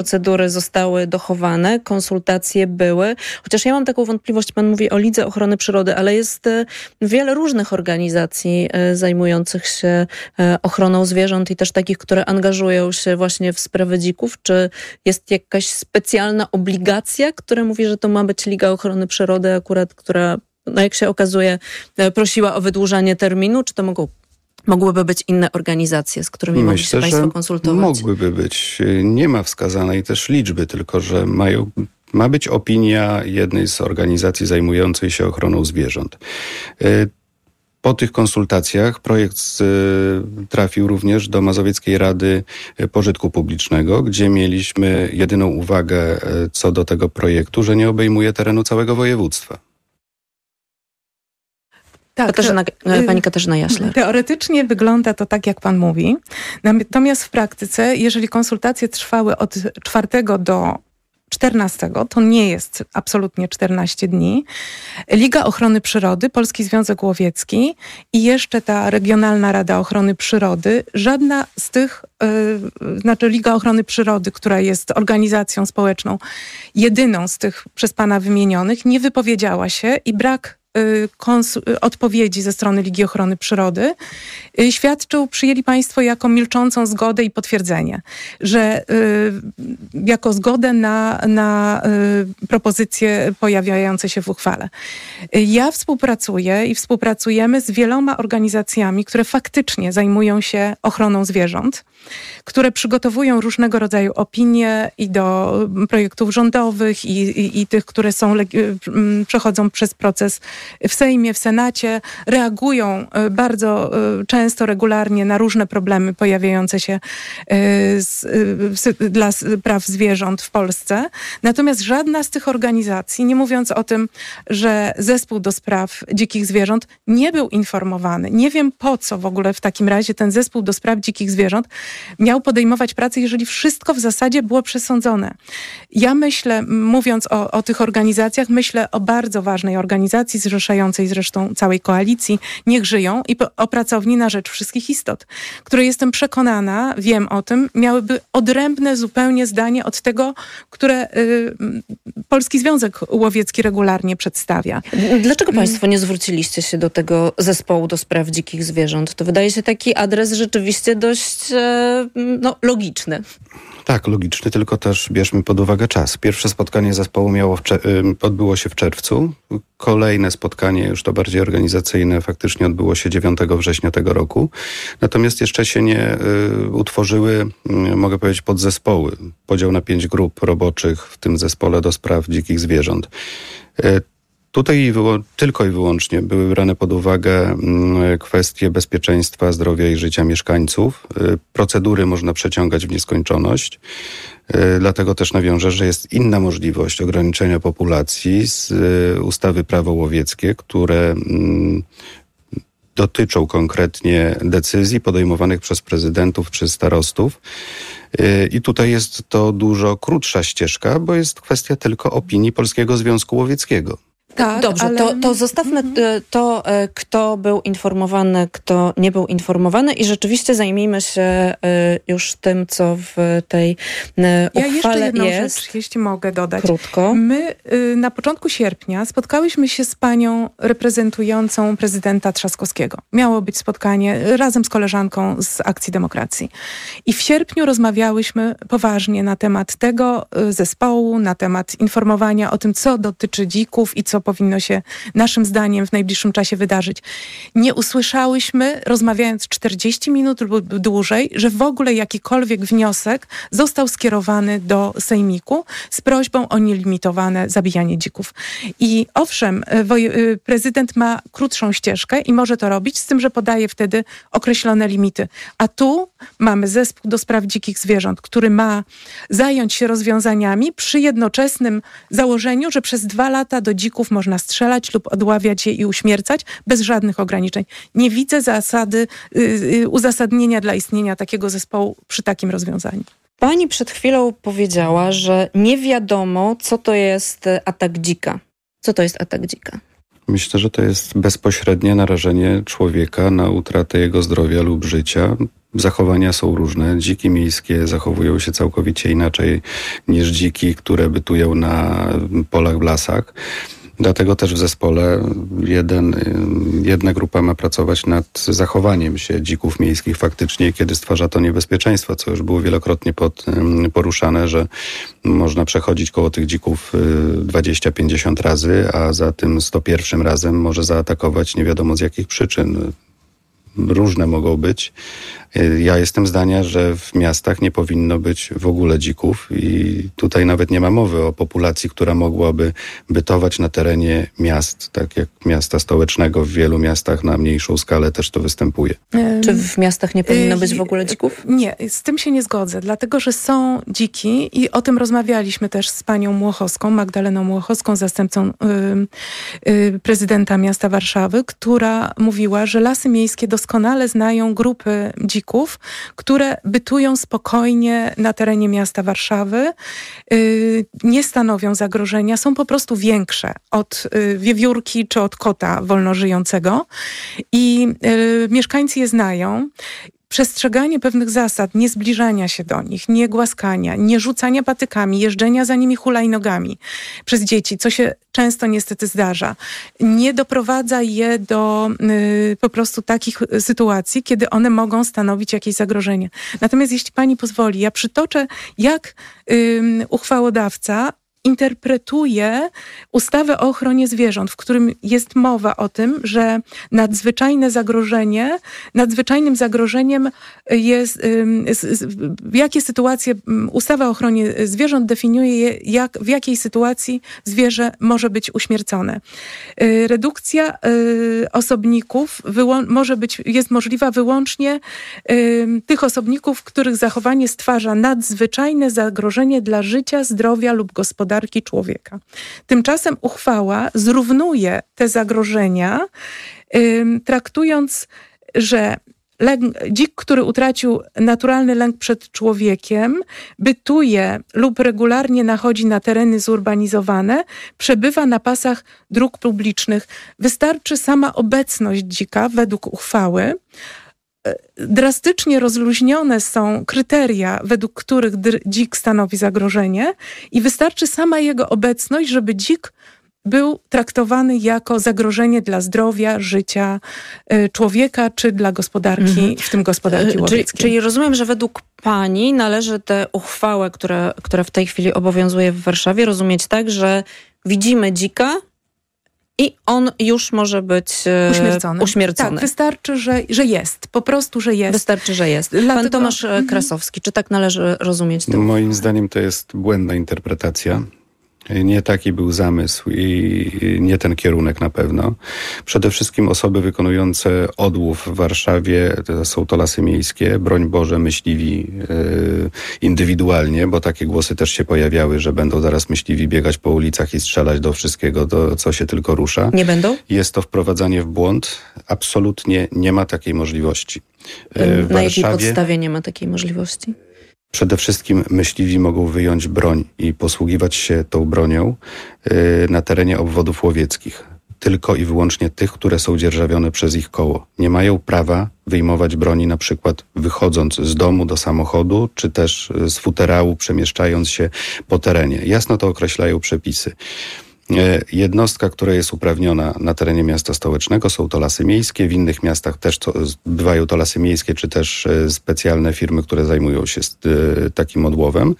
procedury zostały dochowane, konsultacje były. Chociaż ja mam taką wątpliwość, pan mówi o Lidze Ochrony Przyrody, ale jest wiele różnych organizacji zajmujących się ochroną zwierząt i też takich, które angażują się właśnie w sprawy dzików. Czy jest jakaś specjalna obligacja, która mówi, że to ma być Liga Ochrony Przyrody akurat, która, no jak się okazuje, prosiła o wydłużanie terminu? Czy to mogłyby być inne organizacje, z którymi mogli się państwo konsultować? Mogłyby być. Nie ma wskazanej też liczby, tylko że ma być opinia jednej z organizacji zajmującej się ochroną zwierząt. Po tych konsultacjach projekt trafił również do Mazowieckiej Rady Pożytku Publicznego, gdzie mieliśmy jedyną uwagę co do tego projektu, że nie obejmuje terenu całego województwa. Tak, pani Katarzyna Jaśler. Teoretycznie wygląda to tak, jak pan mówi. Natomiast w praktyce, jeżeli konsultacje trwały od 4 do 14, to nie jest absolutnie 14 dni. Liga Ochrony Przyrody, Polski Związek Łowiecki i jeszcze ta Regionalna Rada Ochrony Przyrody, żadna z tych, Liga Ochrony Przyrody, która jest organizacją społeczną, jedyną z tych przez pana wymienionych, nie wypowiedziała się i brak odpowiedzi ze strony Ligi Ochrony Przyrody przyjęli państwo jako milczącą zgodę i potwierdzenie, że jako zgodę na propozycje pojawiające się w uchwale. Ja współpracuję i współpracujemy z wieloma organizacjami, które faktycznie zajmują się ochroną zwierząt, które przygotowują różnego rodzaju opinie i do projektów rządowych i tych, które przechodzą przez proces w Sejmie, w Senacie, reagują bardzo często, regularnie na różne problemy pojawiające się dla praw zwierząt w Polsce. Natomiast żadna z tych organizacji, nie mówiąc o tym, że Zespół do Spraw Dzikich Zwierząt nie był informowany. Nie wiem, po co w ogóle w takim razie ten Zespół do Spraw Dzikich Zwierząt miał podejmować pracę, jeżeli wszystko w zasadzie było przesądzone. Ja myślę, mówiąc o tych organizacjach, myślę o bardzo ważnej organizacji zrzeszającej zresztą całej koalicji Niech Żyją i o Pracowni na Rzecz Wszystkich Istot, które jestem przekonana, wiem o tym, miałyby odrębne zupełnie zdanie od tego, które Polski Związek Łowiecki regularnie przedstawia. Dlaczego państwo nie zwróciliście się do tego Zespołu do Spraw Dzikich Zwierząt? To wydaje się taki adres rzeczywiście dość logiczny. Tak, logiczny, tylko też bierzmy pod uwagę czas. Pierwsze spotkanie zespołu odbyło się w czerwcu. Kolejne spotkanie, już to bardziej organizacyjne, faktycznie odbyło się 9 września tego roku. Natomiast jeszcze się nie utworzyły, mogę powiedzieć, podzespoły. Podział na 5 grup roboczych w tym zespole do spraw dzikich zwierząt. Tutaj tylko i wyłącznie były brane pod uwagę kwestie bezpieczeństwa, zdrowia i życia mieszkańców. Procedury można przeciągać w nieskończoność. Dlatego też nawiążę, że jest inna możliwość ograniczenia populacji z ustawy Prawo łowieckie, które dotyczą konkretnie decyzji podejmowanych przez prezydentów czy starostów. I tutaj jest to dużo krótsza ścieżka, bo jest kwestia tylko opinii Polskiego Związku Łowieckiego. Tak, dobrze, ale to zostawmy to, kto był informowany, kto nie był informowany i rzeczywiście zajmijmy się już tym, co w tej uchwale jest. Ja jeszcze jedną rzecz, jeśli mogę dodać. Krótko. My na początku sierpnia spotkałyśmy się z panią reprezentującą prezydenta Trzaskowskiego. Miało być spotkanie razem z koleżanką z Akcji Demokracji. I w sierpniu rozmawiałyśmy poważnie na temat tego zespołu, na temat informowania o tym, co dotyczy dzików i co powinno się naszym zdaniem w najbliższym czasie wydarzyć. Nie usłyszałyśmy, rozmawiając 40 minut lub dłużej, że w ogóle jakikolwiek wniosek został skierowany do Sejmiku z prośbą o nielimitowane zabijanie dzików. I owszem, prezydent ma krótszą ścieżkę i może to robić, z tym, że podaje wtedy określone limity. A tu mamy Zespół do Spraw Dzikich Zwierząt, który ma zająć się rozwiązaniami przy jednoczesnym założeniu, że przez 2 lata do dzików można strzelać lub odławiać je i uśmiercać bez żadnych ograniczeń. Nie widzę uzasadnienia dla istnienia takiego zespołu przy takim rozwiązaniu. Pani przed chwilą powiedziała, że nie wiadomo, co to jest atak dzika. Co to jest atak dzika? Myślę, że to jest bezpośrednie narażenie człowieka na utratę jego zdrowia lub życia zachowania są różne. Dziki miejskie zachowują się całkowicie inaczej niż dziki, które bytują na polach w lasach. Dlatego też w zespole jedna grupa ma pracować nad zachowaniem się dzików miejskich faktycznie, kiedy stwarza to niebezpieczeństwo, co już było wielokrotnie poruszane, że można przechodzić koło tych dzików 20-50 razy, a za tym 101 razem może zaatakować nie wiadomo z jakich przyczyn. Różne mogą być. Ja jestem zdania, że w miastach nie powinno być w ogóle dzików i tutaj nawet nie ma mowy o populacji, która mogłaby bytować na terenie miast, tak jak miasta stołecznego. W wielu miastach na mniejszą skalę też to występuje. Czy w miastach nie powinno być w ogóle dzików? Nie, z tym się nie zgodzę, dlatego że są dziki i o tym rozmawialiśmy też z panią Młochowską, Magdaleną Młochowską, zastępcą prezydenta miasta Warszawy, która mówiła, że lasy miejskie doskonale znają grupy dzików, które bytują spokojnie na terenie miasta Warszawy, nie stanowią zagrożenia, są po prostu większe od wiewiórki czy od kota wolnożyjącego i mieszkańcy je znają. Przestrzeganie pewnych zasad, nie zbliżania się do nich, nie głaskania, nie rzucania patykami, jeżdżenia za nimi hulajnogami przez dzieci, co się często niestety zdarza, nie doprowadza je do po prostu takich sytuacji, kiedy one mogą stanowić jakieś zagrożenie. Natomiast jeśli pani pozwoli, ja przytoczę, jak uchwałodawca interpretuje ustawę o ochronie zwierząt, w którym jest mowa o tym, że nadzwyczajnym zagrożeniem jest, w jakie sytuacje ustawa o ochronie zwierząt definiuje, w jakiej sytuacji zwierzę może być uśmiercone. Redukcja osobników jest możliwa wyłącznie tych osobników, których zachowanie stwarza nadzwyczajne zagrożenie dla życia, zdrowia lub gospodarki człowieka. Tymczasem uchwała zrównuje te zagrożenia, traktując, że dzik, który utracił naturalny lęk przed człowiekiem, bytuje lub regularnie nachodzi na tereny zurbanizowane, przebywa na pasach dróg publicznych. Wystarczy sama obecność dzika według uchwały. Drastycznie rozluźnione są kryteria, według których dzik stanowi zagrożenie i wystarczy sama jego obecność, żeby dzik był traktowany jako zagrożenie dla zdrowia, życia człowieka, czy dla gospodarki, w tym gospodarki łowieckiej. Czyli rozumiem, że według pani należy tę uchwałę, która w tej chwili obowiązuje w Warszawie, rozumieć tak, że widzimy dzika i on już może być uśmiercony. Tak, wystarczy, że jest. Po prostu, że jest. Wystarczy, że jest. Pan Tomasz Krasowski, czy tak należy rozumieć to? Moim zdaniem to jest błędna interpretacja. Nie taki był zamysł i nie ten kierunek na pewno. Przede wszystkim osoby wykonujące odłów w Warszawie, są to lasy miejskie, broń Boże, myśliwi indywidualnie, bo takie głosy też się pojawiały, że będą zaraz myśliwi biegać po ulicach i strzelać do wszystkiego, co się tylko rusza. Nie będą? Jest to wprowadzanie w błąd. Absolutnie nie ma takiej możliwości. Na jakiej podstawie nie ma takiej możliwości? Przede wszystkim myśliwi mogą wyjąć broń i posługiwać się tą bronią na terenie obwodów łowieckich. Tylko i wyłącznie tych, które są dzierżawione przez ich koło. Nie mają prawa wyjmować broni na przykład wychodząc z domu do samochodu, czy też z futerału przemieszczając się po terenie. Jasno to określają przepisy. Jednostka, która jest uprawniona na terenie miasta stołecznego, są to lasy miejskie. W innych miastach też bywają to lasy miejskie, czy też specjalne firmy, które zajmują się takim odłowem.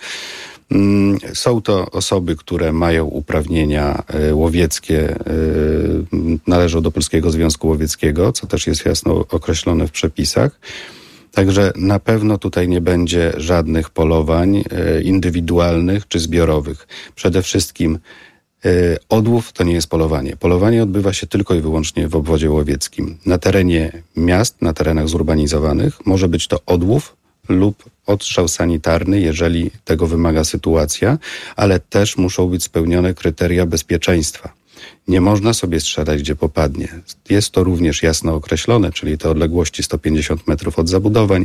Są to osoby, które mają uprawnienia łowieckie, należą do Polskiego Związku Łowieckiego, co też jest jasno określone w przepisach. Także na pewno tutaj nie będzie żadnych polowań indywidualnych czy zbiorowych. Przede wszystkim odłów to nie jest polowanie. Polowanie odbywa się tylko i wyłącznie w obwodzie łowieckim. Na terenie miast, na terenach zurbanizowanych może być to odłów lub odstrzał sanitarny, jeżeli tego wymaga sytuacja, ale też muszą być spełnione kryteria bezpieczeństwa. Nie można sobie strzelać, gdzie popadnie. Jest to również jasno określone, czyli te odległości 150 metrów od zabudowań,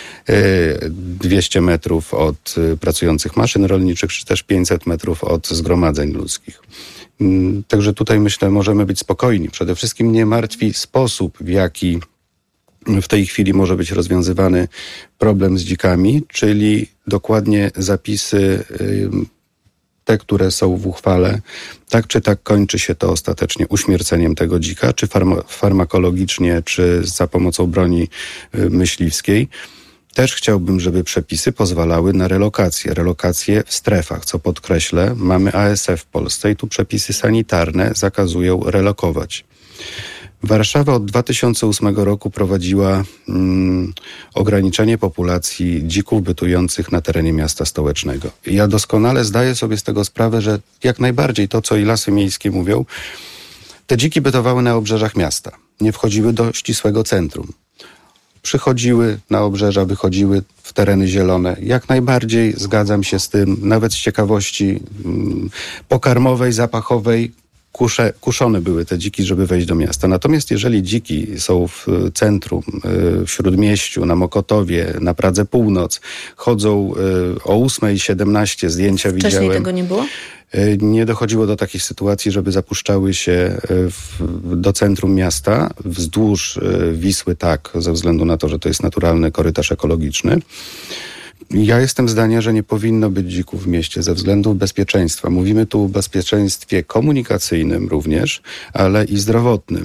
200 metrów od pracujących maszyn rolniczych, czy też 500 metrów od zgromadzeń ludzkich. Także tutaj myślę, możemy być spokojni. Przede wszystkim nie martwi sposób, w jaki w tej chwili może być rozwiązywany problem z dzikami, czyli dokładnie zapisy te, które są w uchwale, tak czy tak kończy się to ostatecznie uśmierceniem tego dzika, czy farmakologicznie, czy za pomocą broni myśliwskiej. Też chciałbym, żeby przepisy pozwalały na relokacje w strefach, co podkreślę, mamy ASF w Polsce i tu przepisy sanitarne zakazują relokować. Warszawa od 2008 roku prowadziła ograniczenie populacji dzików bytujących na terenie miasta stołecznego. Ja doskonale zdaję sobie z tego sprawę, że jak najbardziej to, co i lasy miejskie mówią, te dziki bytowały na obrzeżach miasta, nie wchodziły do ścisłego centrum. Przychodziły na obrzeża, wychodziły w tereny zielone. Jak najbardziej zgadzam się z tym, nawet z ciekawości pokarmowej, zapachowej, kuszone były te dziki, żeby wejść do miasta. Natomiast jeżeli dziki są w centrum, w Śródmieściu, na Mokotowie, na Pradze Północ, chodzą o 8:17, zdjęcia widziałem. Wcześniej tego nie było? Nie dochodziło do takich sytuacji, żeby zapuszczały się do centrum miasta, wzdłuż Wisły tak, ze względu na to, że to jest naturalny korytarz ekologiczny. Ja jestem zdania, że nie powinno być dzików w mieście ze względów bezpieczeństwa. Mówimy tu o bezpieczeństwie komunikacyjnym również, ale i zdrowotnym.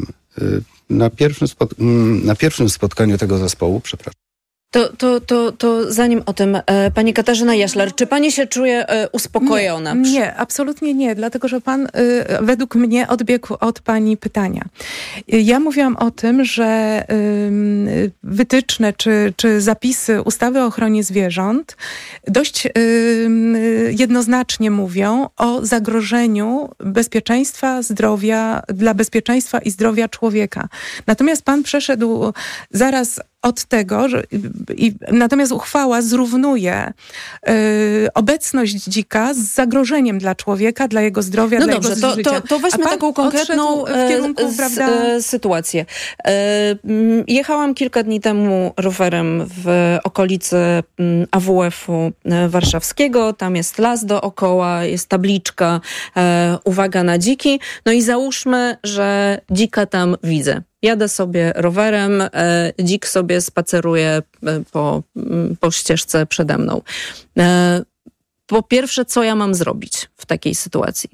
Na pierwszym spotkaniu tego zespołu, przepraszam. To zanim o tym, pani Katarzyna Jaślar, czy pani się czuje uspokojona? Nie, absolutnie nie, dlatego że pan według mnie odbiegł od pani pytania. Ja mówiłam o tym, że wytyczne czy zapisy ustawy o ochronie zwierząt dość jednoznacznie mówią o zagrożeniu bezpieczeństwa, zdrowia, dla bezpieczeństwa i zdrowia człowieka. Natomiast pan przeszedł zaraz od tego, natomiast uchwała zrównuje obecność dzika z zagrożeniem dla człowieka, dla jego zdrowia, dla jego życia. To weźmy taką konkretną w kierunku, sytuację. Jechałam kilka dni temu rowerem w okolicy AWF-u warszawskiego. Tam jest las dookoła, jest tabliczka, uwaga na dziki. No i załóżmy, że dzika tam widzę. Jadę sobie rowerem, dzik sobie spaceruje po ścieżce przede mną. Po pierwsze, co ja mam zrobić w takiej sytuacji?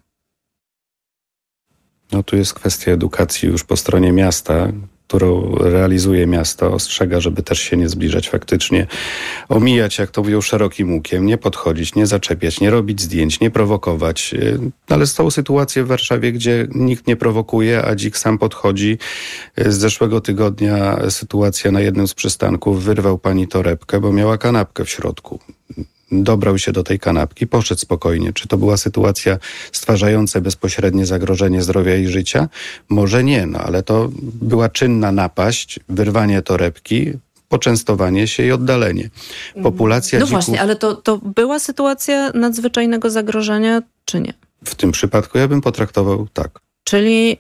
No tu jest kwestia edukacji już po stronie miasta, którą realizuje miasto, ostrzega, żeby też się nie zbliżać faktycznie, omijać, jak to mówią, szerokim łukiem, nie podchodzić, nie zaczepiać, nie robić zdjęć, nie prowokować. Ale są sytuacje w Warszawie, gdzie nikt nie prowokuje, a dzik sam podchodzi. Z zeszłego tygodnia sytuacja na jednym z przystanków, wyrwał pani torebkę, bo miała kanapkę w środku. Dobrał się do tej kanapki, poszedł spokojnie. Czy to była sytuacja stwarzająca bezpośrednie zagrożenie zdrowia i życia? Może nie, no ale to była czynna napaść, wyrwanie torebki, poczęstowanie się i oddalenie. Populacja No dzików... właśnie, ale to była sytuacja nadzwyczajnego zagrożenia, czy nie? W tym przypadku ja bym potraktował tak. Czyli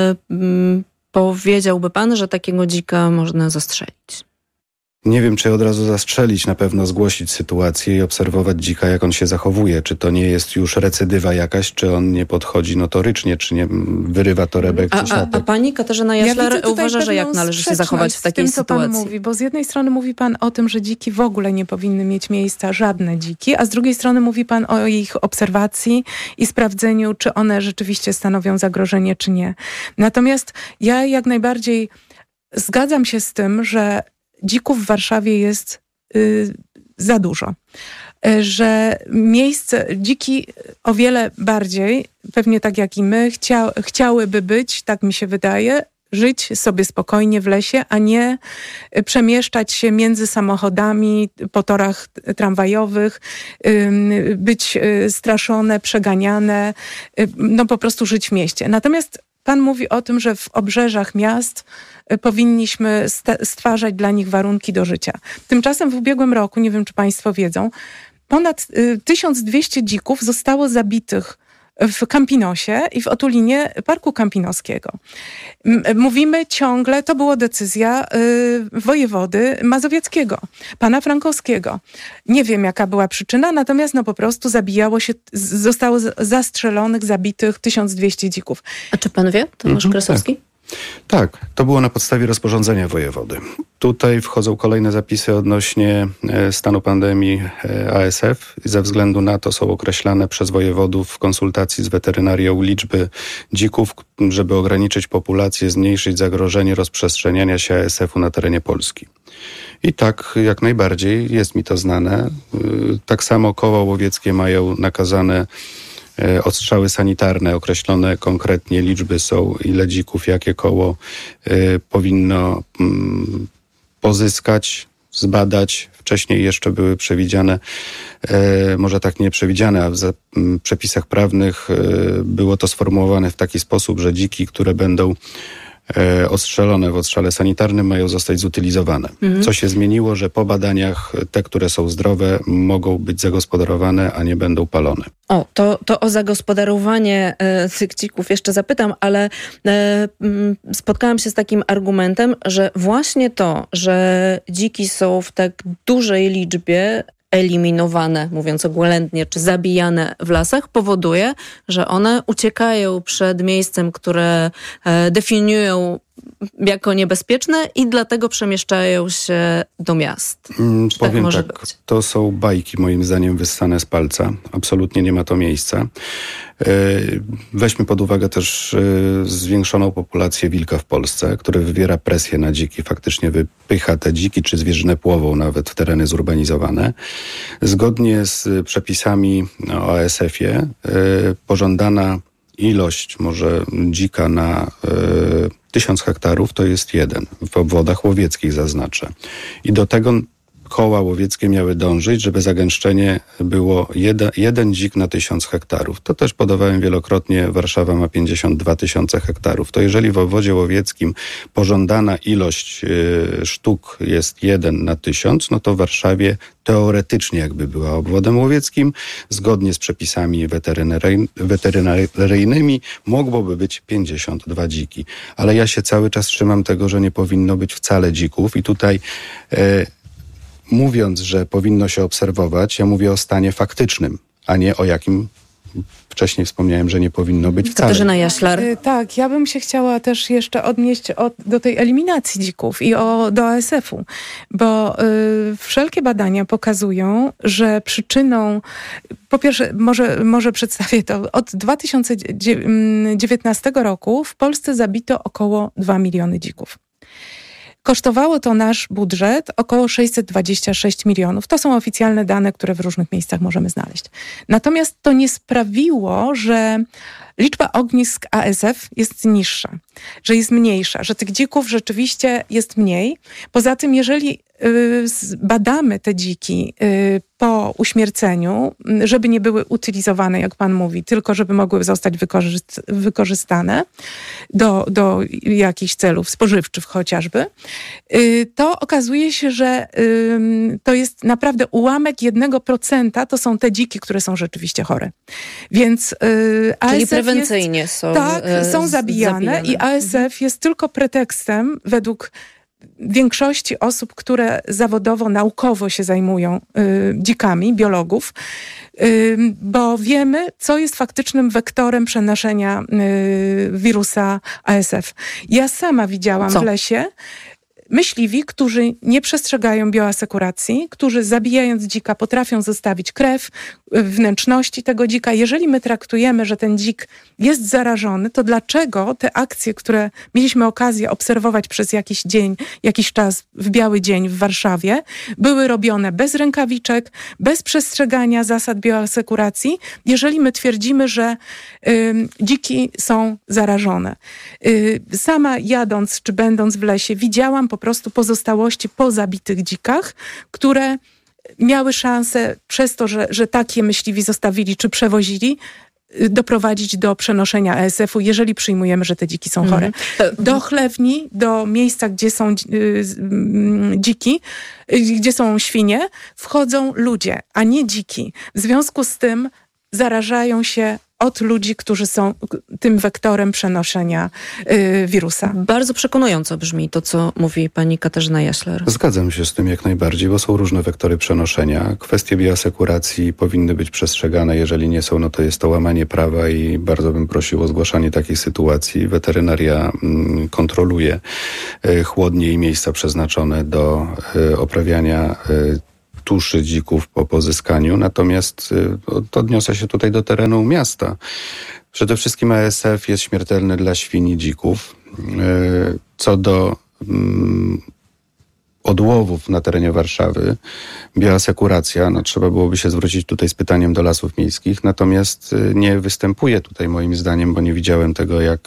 powiedziałby pan, że takiego dzika można zastrzelić? Nie wiem, czy od razu zastrzelić, na pewno zgłosić sytuację i obserwować dzika, jak on się zachowuje. Czy to nie jest już recydywa jakaś, czy on nie podchodzi notorycznie, czy nie wyrywa torebek, czy szlatek. A pani Katarzyna Jaślar uważa, że jak należy się zachować w takiej sytuacji? Pan mówi, bo z jednej strony mówi pan o tym, że dziki w ogóle nie powinny mieć miejsca, żadne dziki, a z drugiej strony mówi pan o ich obserwacji i sprawdzeniu, czy one rzeczywiście stanowią zagrożenie, czy nie. Natomiast ja jak najbardziej zgadzam się z tym, że dzików w Warszawie jest za dużo. Że dziki o wiele bardziej, pewnie tak jak i my, chciałyby być, tak mi się wydaje, żyć sobie spokojnie w lesie, a nie przemieszczać się między samochodami po torach tramwajowych, być straszone, przeganiane, no po prostu żyć w mieście. Natomiast pan mówi o tym, że w obrzeżach miast powinniśmy stwarzać dla nich warunki do życia. Tymczasem w ubiegłym roku, nie wiem czy państwo wiedzą, ponad 1200 dzików zostało zabitych w Campinosie i w otulinie Parku Campinoskiego. Mówimy ciągle, to była decyzja wojewody mazowieckiego, pana Frankowskiego. Nie wiem, jaka była przyczyna, natomiast po prostu zostało zastrzelonych, zabitych 1200 dzików. A czy pan wie, Tomasz Krasowski? Tak. Tak, to było na podstawie rozporządzenia wojewody. Tutaj wchodzą kolejne zapisy odnośnie stanu pandemii ASF. Ze względu na to są określane przez wojewodów w konsultacji z weterynarią liczby dzików, żeby ograniczyć populację, zmniejszyć zagrożenie rozprzestrzeniania się ASF-u na terenie Polski. I tak, jak najbardziej, jest mi to znane. Tak samo koła łowieckie mają nakazane odstrzały sanitarne, określone konkretnie liczby są, ile dzików, jakie koło powinno pozyskać, zbadać. Wcześniej jeszcze były przewidziane, może tak nie przewidziane, a w przepisach prawnych było to sformułowane w taki sposób, że dziki, które będą ostrzelone w odstrzale sanitarnym, mają zostać zutylizowane. Co się zmieniło, że po badaniach te, które są zdrowe, mogą być zagospodarowane, a nie będą palone. To o zagospodarowanie tych dzików jeszcze zapytam, ale spotkałam się z takim argumentem, że właśnie to, że dziki są w tak dużej liczbie eliminowane, mówiąc oględnie, czy zabijane w lasach, powoduje, że one uciekają przed miejscem, które definiują jako niebezpieczne i dlatego przemieszczają się do miast. Powiem tak, może być? To są bajki moim zdaniem wyssane z palca. Absolutnie nie ma to miejsca. Weźmy pod uwagę też zwiększoną populację wilka w Polsce, który wywiera presję na dziki, faktycznie wypycha te dziki czy zwierzynę płową nawet w tereny zurbanizowane. Zgodnie z przepisami o ASF-ie pożądana ilość może dzika na 1000 hektarów to jest 1. W obwodach łowieckich zaznaczę. I do tego koła łowieckie miały dążyć, żeby zagęszczenie było jeden dzik na 1000 hektarów. To też podawałem wielokrotnie, Warszawa ma 52 000 hektarów. To jeżeli w obwodzie łowieckim pożądana ilość sztuk jest 1 na 1000, no to w Warszawie teoretycznie jakby była obwodem łowieckim, zgodnie z przepisami weterynaryjnymi mogłoby być 52 dziki. Ale ja się cały czas trzymam tego, że nie powinno być wcale dzików i tutaj mówiąc, że powinno się obserwować, ja mówię o stanie faktycznym, a nie o jakim wcześniej wspomniałem, że nie powinno być wcale. Katarzyna Jaślar. Tak, ja bym się chciała też jeszcze odnieść do tej eliminacji dzików i do ASF-u, bo wszelkie badania pokazują, że przyczyną, po pierwsze, może przedstawię to, od 2019 roku w Polsce zabito około 2 miliony dzików. Kosztowało to nasz budżet około 626 milionów. To są oficjalne dane, które w różnych miejscach możemy znaleźć. Natomiast to nie sprawiło, że liczba ognisk ASF jest niższa, że jest mniejsza, że tych dzików rzeczywiście jest mniej. Poza tym, jeżeli badamy te dziki po uśmierceniu, żeby nie były utylizowane, jak pan mówi, tylko żeby mogły zostać wykorzystane do jakichś celów spożywczych chociażby, to okazuje się, że to jest naprawdę ułamek 1%, to są te dziki, które są rzeczywiście chore. Więc ASF czyli prewencyjnie są są zabijane i ASF jest tylko pretekstem według większości osób, które zawodowo, naukowo się zajmują dzikami, biologów, bo wiemy, co jest faktycznym wektorem przenoszenia wirusa ASF. Ja sama widziałam w lesie myśliwi, którzy nie przestrzegają bioasekuracji, którzy zabijając dzika potrafią zostawić krew, wnętrzności tego dzika. Jeżeli my traktujemy, że ten dzik jest zarażony, to dlaczego te akcje, które mieliśmy okazję obserwować przez jakiś czas w biały dzień w Warszawie, były robione bez rękawiczek, bez przestrzegania zasad bioasekuracji, jeżeli my twierdzimy, że dziki są zarażone. Sama jadąc czy będąc w lesie widziałam po prostu pozostałości po zabitych dzikach, które miały szansę przez to, że takie myśliwi zostawili czy przewozili, doprowadzić do przenoszenia ASF-u, jeżeli przyjmujemy, że te dziki są chore. Do chlewni, do miejsca, gdzie są dziki, gdzie są świnie, wchodzą ludzie, a nie dziki. W związku z tym zarażają się od ludzi, którzy są tym wektorem przenoszenia wirusa. Bardzo przekonująco brzmi to, co mówi pani Katarzyna Jaśler. Zgadzam się z tym jak najbardziej, bo są różne wektory przenoszenia. Kwestie bioasekuracji powinny być przestrzegane. Jeżeli nie są, no to jest to łamanie prawa i bardzo bym prosił o zgłaszanie takich sytuacji. Weterynaria kontroluje chłodnie i miejsca przeznaczone do oprawiania tuszy dzików po pozyskaniu. Natomiast odniosę się tutaj do terenu miasta. Przede wszystkim ASF jest śmiertelny dla świń i dzików. Co do odłowów na terenie Warszawy, bioasekuracja, no trzeba byłoby się zwrócić tutaj z pytaniem do Lasów Miejskich, natomiast nie występuje tutaj moim zdaniem, bo nie widziałem tego, jak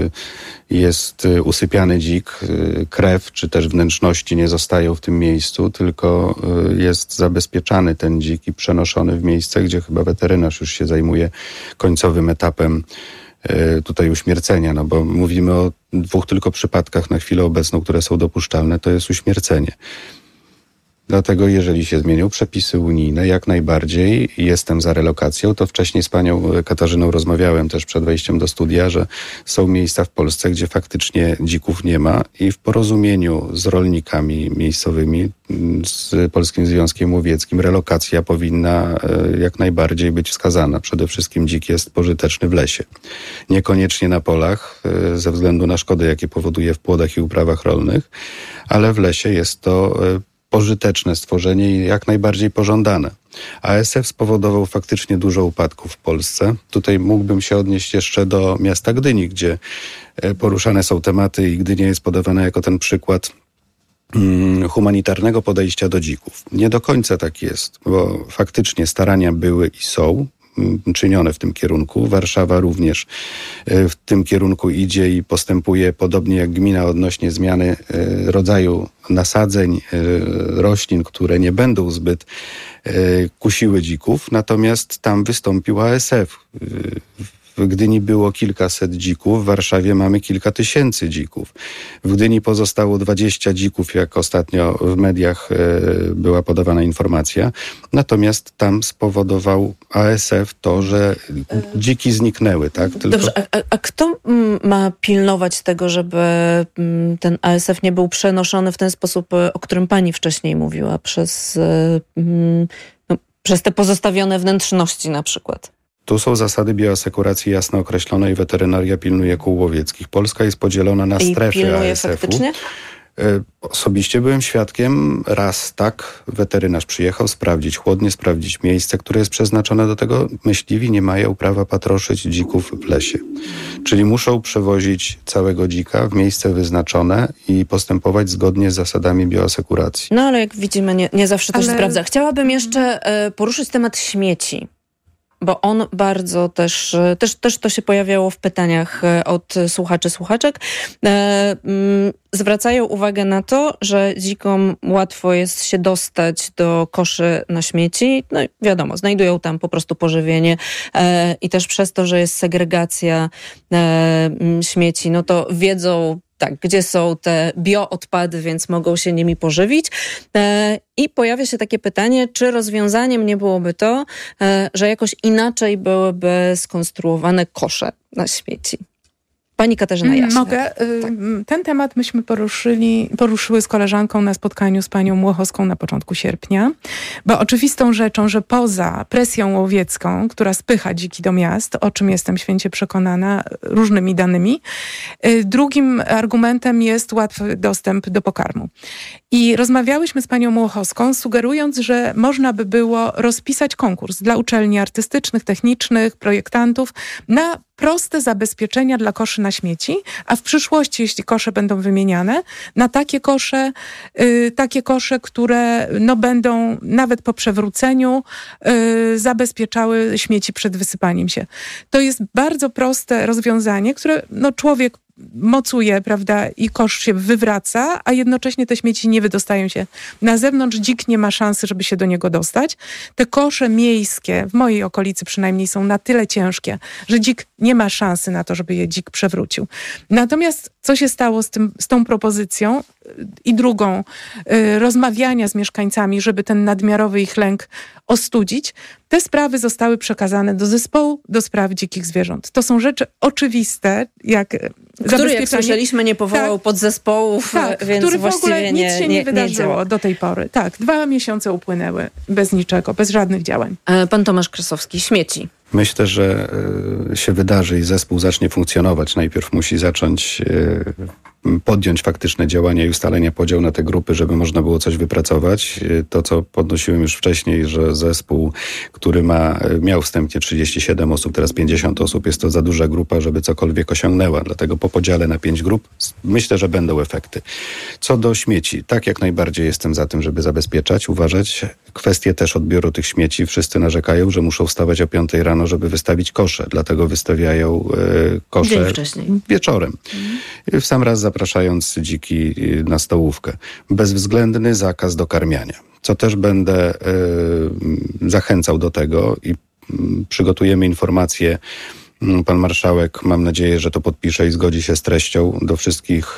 jest usypiany dzik, krew czy też wnętrzności nie zostają w tym miejscu, tylko jest zabezpieczany ten dzik i przenoszony w miejsce, gdzie chyba weterynarz już się zajmuje końcowym etapem tutaj uśmiercenia, no bo mówimy o 2 tylko przypadkach na chwilę obecną, które są dopuszczalne, to jest uśmiercenie. Dlatego jeżeli się zmienią przepisy unijne, jak najbardziej jestem za relokacją. To wcześniej z panią Katarzyną rozmawiałem też przed wejściem do studia, że są miejsca w Polsce, gdzie faktycznie dzików nie ma i w porozumieniu z rolnikami miejscowymi, z Polskim Związkiem Łowieckim relokacja powinna jak najbardziej być wskazana. Przede wszystkim dzik jest pożyteczny w lesie. Niekoniecznie na polach, ze względu na szkody, jakie powoduje w płodach i uprawach rolnych, ale w lesie jest to pożyteczne stworzenie i jak najbardziej pożądane. ASF spowodował faktycznie dużo upadków w Polsce. Tutaj mógłbym się odnieść jeszcze do miasta Gdyni, gdzie poruszane są tematy i Gdynia jest podawana jako ten przykład humanitarnego podejścia do dzików. Nie do końca tak jest, bo faktycznie starania były i są czynione w tym kierunku. Warszawa również w tym kierunku idzie i postępuje podobnie jak gmina odnośnie zmiany rodzaju nasadzeń, roślin, które nie będą zbyt kusiły dzików. Natomiast tam wystąpił ASF. W Gdyni było kilkaset dzików, w Warszawie mamy kilka tysięcy dzików. W Gdyni pozostało 20 dzików, jak ostatnio w mediach była podawana informacja. Natomiast tam spowodował ASF to, że dziki zniknęły. Tak? Tylko... Dobrze, a kto ma pilnować tego, żeby ten ASF nie był przenoszony w ten sposób, o którym pani wcześniej mówiła, przez te pozostawione wnętrzności na przykład? Tu są zasady bioasekuracji jasno określone i weterynaria pilnuje kół łowieckich. Polska jest podzielona na strefy ASF-u. Faktycznie? Osobiście byłem świadkiem raz tak, weterynarz przyjechał sprawdzić chłodnie, sprawdzić miejsce, które jest przeznaczone do tego. Myśliwi nie mają prawa patroszyć dzików w lesie. Czyli muszą przewozić całego dzika w miejsce wyznaczone i postępować zgodnie z zasadami bioasekuracji. No ale jak widzimy, nie zawsze to się sprawdza. Chciałabym jeszcze poruszyć temat śmieci. Bo on bardzo też to się pojawiało w pytaniach od słuchaczy, słuchaczek. Zwracają uwagę na to, że dzikom łatwo jest się dostać do koszy na śmieci. No i wiadomo, znajdują tam po prostu pożywienie i też przez to, że jest segregacja śmieci, no to wiedzą, tak, gdzie są te bioodpady, więc mogą się nimi pożywić. I pojawia się takie pytanie, czy rozwiązaniem nie byłoby to, że jakoś inaczej byłyby skonstruowane kosze na śmieci. Pani Katarzyna Jaśler. Mogę. Tak. Ten temat myśmy poruszyły z koleżanką na spotkaniu z panią Młochowską na początku sierpnia, bo oczywistą rzeczą, że poza presją łowiecką, która spycha dziki do miast, o czym jestem święcie przekonana różnymi danymi, drugim argumentem jest łatwy dostęp do pokarmu. I rozmawiałyśmy z panią Młochowską, sugerując, że można by było rozpisać konkurs dla uczelni artystycznych, technicznych, projektantów na proste zabezpieczenia dla koszy na śmieci, a w przyszłości, jeśli kosze będą wymieniane, na takie kosze, które będą nawet po przewróceniu zabezpieczały śmieci przed wysypaniem się. To jest bardzo proste rozwiązanie, które człowiek mocuje, prawda, i kosz się wywraca, a jednocześnie te śmieci nie wydostają się na zewnątrz. Dzik nie ma szansy, żeby się do niego dostać. Te kosze miejskie, w mojej okolicy przynajmniej, są na tyle ciężkie, że dzik nie ma szansy na to, żeby je dzik przewrócił. Natomiast co się stało z tą propozycją i drugą, rozmawiania z mieszkańcami, żeby ten nadmiarowy ich lęk ostudzić, te sprawy zostały przekazane do zespołu do spraw dzikich zwierząt. To są rzeczy oczywiste, jak który, jak słyszeliśmy, nie powołał podzespołów, więc który właściwie w ogóle nic się nie wydarzyło do tej pory. 2 miesiące upłynęły bez niczego, bez żadnych działań. Pan Tomasz Krasowski, śmieci. Myślę, że się wydarzy i zespół zacznie funkcjonować. Najpierw musi zacząć podjąć faktyczne działania i ustalenia podziału na te grupy, żeby można było coś wypracować. To, co podnosiłem już wcześniej, że zespół, który miał wstępnie 37 osób, teraz 50 osób, jest to za duża grupa, żeby cokolwiek osiągnęła. Dlatego po podziale na 5 grup myślę, że będą efekty. Co do śmieci, tak jak najbardziej jestem za tym, żeby zabezpieczać, uważać. Kwestie też odbioru tych śmieci. Wszyscy narzekają, że muszą wstawać o 5 rano, żeby wystawić kosze. Dlatego wystawiają kosze wieczorem. W sam raz zapraszając dziki na stołówkę. Bezwzględny zakaz dokarmiania. Co też będę zachęcał do tego i przygotujemy informacje. Pan marszałek, mam nadzieję, że to podpisze i zgodzi się z treścią, do wszystkich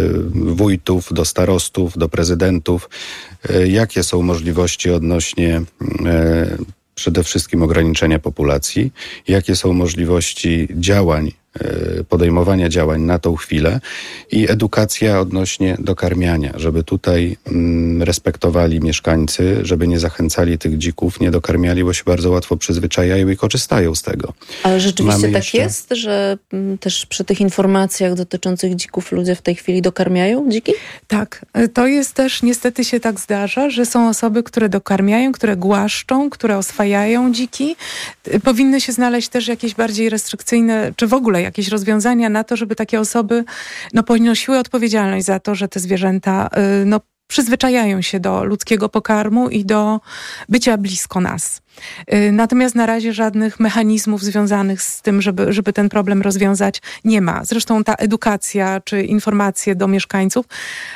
wójtów, do starostów, do prezydentów. Jakie są możliwości odnośnie przede wszystkim ograniczenia populacji? Jakie są możliwości działań, podejmowania działań na tą chwilę i edukacja odnośnie dokarmiania, żeby tutaj respektowali mieszkańcy, żeby nie zachęcali tych dzików, nie dokarmiali, bo się bardzo łatwo przyzwyczajają i korzystają z tego. Ale rzeczywiście tak jest, że też przy tych informacjach dotyczących dzików ludzie w tej chwili dokarmiają dziki? Tak. To jest też, niestety się tak zdarza, że są osoby, które dokarmiają, które głaszczą, które oswajają dziki. Powinny się znaleźć też jakieś bardziej restrykcyjne, czy w ogóle jakieś rozwiązania na to, żeby takie osoby ponosiły odpowiedzialność za to, że te zwierzęta przyzwyczajają się do ludzkiego pokarmu i do bycia blisko nas. Natomiast na razie żadnych mechanizmów związanych z tym, żeby ten problem rozwiązać, nie ma. Zresztą ta edukacja czy informacje do mieszkańców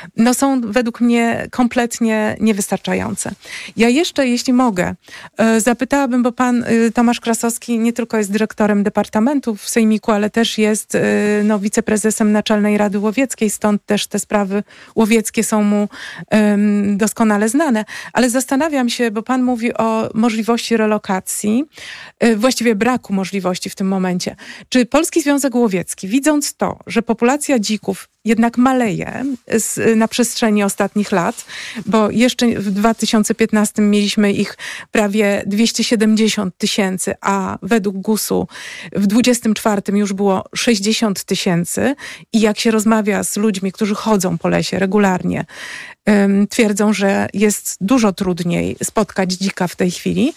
są według mnie kompletnie niewystarczające. Ja jeszcze, jeśli mogę, zapytałabym, bo pan Tomasz Krasowski nie tylko jest dyrektorem departamentu w Sejmiku, ale też jest wiceprezesem Naczelnej Rady Łowieckiej, stąd też te sprawy łowieckie są mu doskonale znane. Ale zastanawiam się, bo pan mówi o możliwości relokacji, właściwie braku możliwości w tym momencie. Czy Polski Związek Łowiecki, widząc to, że populacja dzików jednak maleje na przestrzeni ostatnich lat, bo jeszcze w 2015 mieliśmy ich prawie 270 000, a według GUS-u w 2024 już było 60 000 i jak się rozmawia z ludźmi, którzy chodzą po lesie regularnie, twierdzą, że jest dużo trudniej spotkać dzika w tej chwili.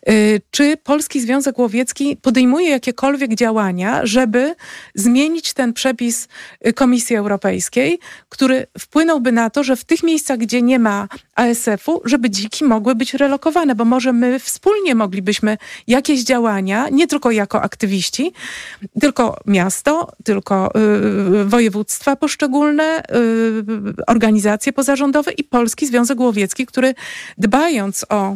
Czy Polski Związek Łowiecki podejmuje jakiekolwiek działania, żeby zmienić ten przepis Komisji Europejskiej, który wpłynąłby na to, że w tych miejscach, gdzie nie ma ASF-u, żeby dziki mogły być relokowane, bo może my wspólnie moglibyśmy jakieś działania, nie tylko jako aktywiści, tylko miasto, tylko województwa poszczególne, organizacje pozarządowe i Polski Związek Łowiecki, który dbając o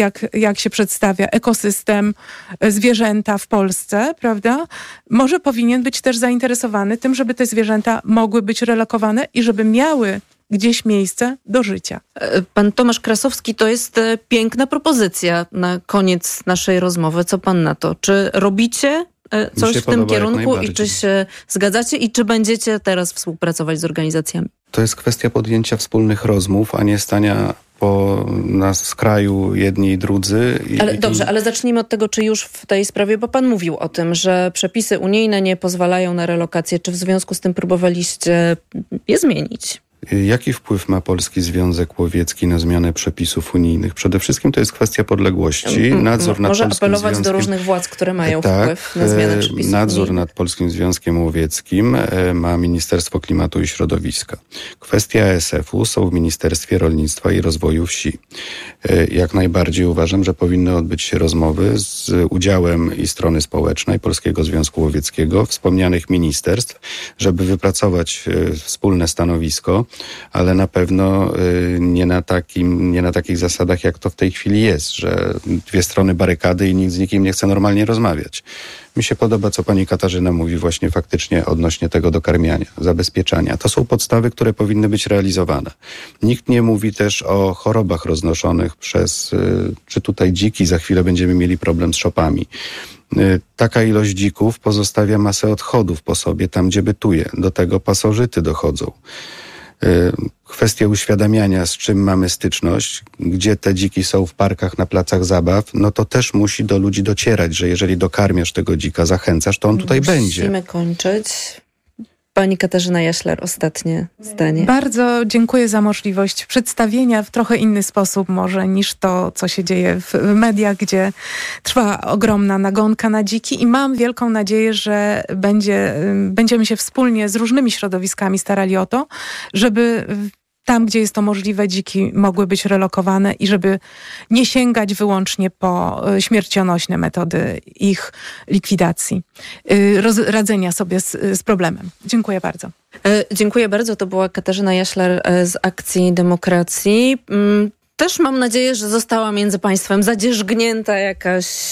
jak się przedstawia ekosystem, zwierzęta w Polsce, prawda? Może powinien być też zainteresowany tym, żeby te zwierzęta mogły być relokowane i żeby miały gdzieś miejsce do życia. Pan Tomasz Krasowski, to jest piękna propozycja na koniec naszej rozmowy. Co pan na to? Czy robicie coś w tym kierunku i czy się zgadzacie i czy będziecie teraz współpracować z organizacjami? To jest kwestia podjęcia wspólnych rozmów, a nie stania na skraju jedni i drudzy. Ale zacznijmy od tego, czy już w tej sprawie, bo pan mówił o tym, że przepisy unijne nie pozwalają na relokację. Czy w związku z tym próbowaliście je zmienić? Jaki wpływ ma Polski Związek Łowiecki na zmianę przepisów unijnych? Przede wszystkim to jest kwestia podległości. Nadzór nad Może Polskim apelować Związkiem... do różnych władz, które mają wpływ na zmianę przepisów Nadzór unijnych. nad Polskim Związkiem Łowieckim ma Ministerstwo Klimatu i Środowiska. Kwestia ASF-u są w Ministerstwie Rolnictwa i Rozwoju Wsi. Jak najbardziej uważam, że powinny odbyć się rozmowy z udziałem i strony społecznej Polskiego Związku Łowieckiego, wspomnianych ministerstw, żeby wypracować wspólne stanowisko, ale na pewno nie na takich zasadach, jak to w tej chwili jest, że dwie strony barykady i nikt z nikim nie chce normalnie rozmawiać. Mi się podoba, co pani Katarzyna mówi właśnie faktycznie odnośnie tego dokarmiania, zabezpieczania. To są podstawy, które powinny być realizowane. Nikt nie mówi też o chorobach roznoszonych przez, czy tutaj dziki, za chwilę będziemy mieli problem z szopami. Taka ilość dzików pozostawia masę odchodów po sobie tam, gdzie bytuje. Do tego pasożyty dochodzą. Kwestia uświadamiania, z czym mamy styczność, gdzie te dziki są w parkach, na placach zabaw, no to też musi do ludzi docierać, że jeżeli dokarmiasz tego dzika, zachęcasz, to on tutaj będzie. Musimy kończyć. Pani Katarzyna Jaślar, ostatnie zdanie. Bardzo dziękuję za możliwość przedstawienia w trochę inny sposób może niż to, co się dzieje w mediach, gdzie trwa ogromna nagonka na dziki i mam wielką nadzieję, że będziemy się wspólnie z różnymi środowiskami starali o to, żeby tam, gdzie jest to możliwe, dziki mogły być relokowane i żeby nie sięgać wyłącznie po śmiercionośne metody ich likwidacji, radzenia sobie z problemem. Dziękuję bardzo. Dziękuję bardzo. To była Katarzyna Jaślar z Akcji Demokracji. Też mam nadzieję, że została między państwem zadzierzgnięta jakaś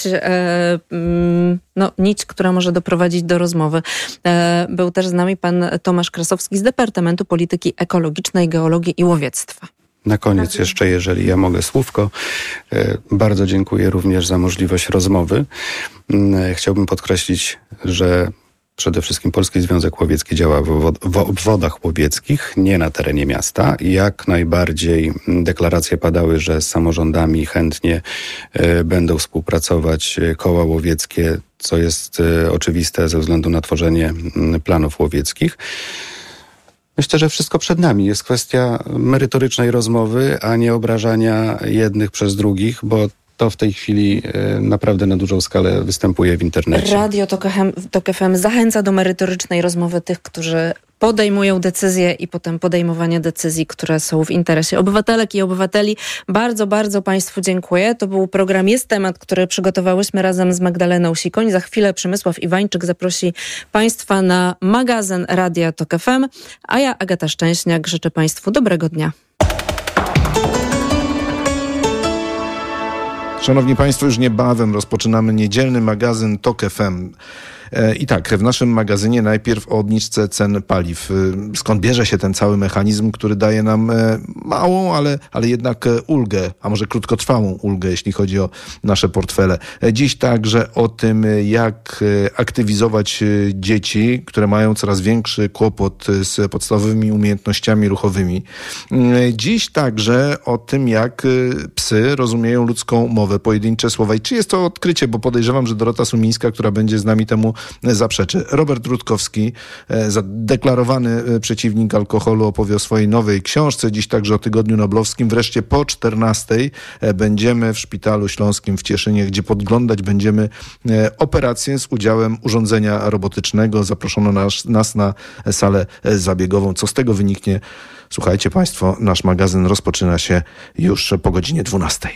nić, która może doprowadzić do rozmowy. Był też z nami pan Tomasz Krasowski z Departamentu Polityki Ekologicznej, Geologii i Łowiectwa. Na koniec jeszcze, jeżeli ja mogę słówko, bardzo dziękuję również za możliwość rozmowy. Chciałbym podkreślić, że przede wszystkim Polski Związek Łowiecki działa w obwodach łowieckich, nie na terenie miasta. Jak najbardziej deklaracje padały, że z samorządami chętnie będą współpracować koła łowieckie, co jest oczywiste ze względu na tworzenie planów łowieckich. Myślę, że wszystko przed nami. Jest kwestia merytorycznej rozmowy, a nie obrażania jednych przez drugich, bo to w tej chwili naprawdę na dużą skalę występuje w internecie. Radio Tok FM zachęca do merytorycznej rozmowy tych, którzy podejmują decyzje i potem podejmowania decyzji, które są w interesie obywatelek i obywateli. Bardzo, bardzo państwu dziękuję. To był program Jest Temat, który przygotowałyśmy razem z Magdaleną Sikoń. Za chwilę Przemysław Iwańczyk zaprosi państwa na magazyn Radia Tok FM, a ja, Agata Szczęśniak, życzę państwu dobrego dnia. Szanowni Państwo, już niebawem rozpoczynamy niedzielny magazyn Tok FM. I tak, w naszym magazynie najpierw o obniżce cen paliw. Skąd bierze się ten cały mechanizm, który daje nam małą, ale jednak ulgę, a może krótkotrwałą ulgę, jeśli chodzi o nasze portfele. Dziś także o tym, jak aktywizować dzieci, które mają coraz większy kłopot z podstawowymi umiejętnościami ruchowymi. Dziś także o tym, jak psy rozumieją ludzką mowę, pojedyncze słowa. I czy jest to odkrycie, bo podejrzewam, że Dorota Sumińska, która będzie z nami temu zaprzeczy. Robert Rutkowski, zadeklarowany przeciwnik alkoholu, opowie o swojej nowej książce. Dziś także o Tygodniu Noblowskim. Wreszcie po 14:00 będziemy w Szpitalu Śląskim w Cieszynie, gdzie podglądać będziemy operację z udziałem urządzenia robotycznego. Zaproszono nas na salę zabiegową. Co z tego wyniknie? Słuchajcie Państwo, nasz magazyn rozpoczyna się już po godzinie 12:00.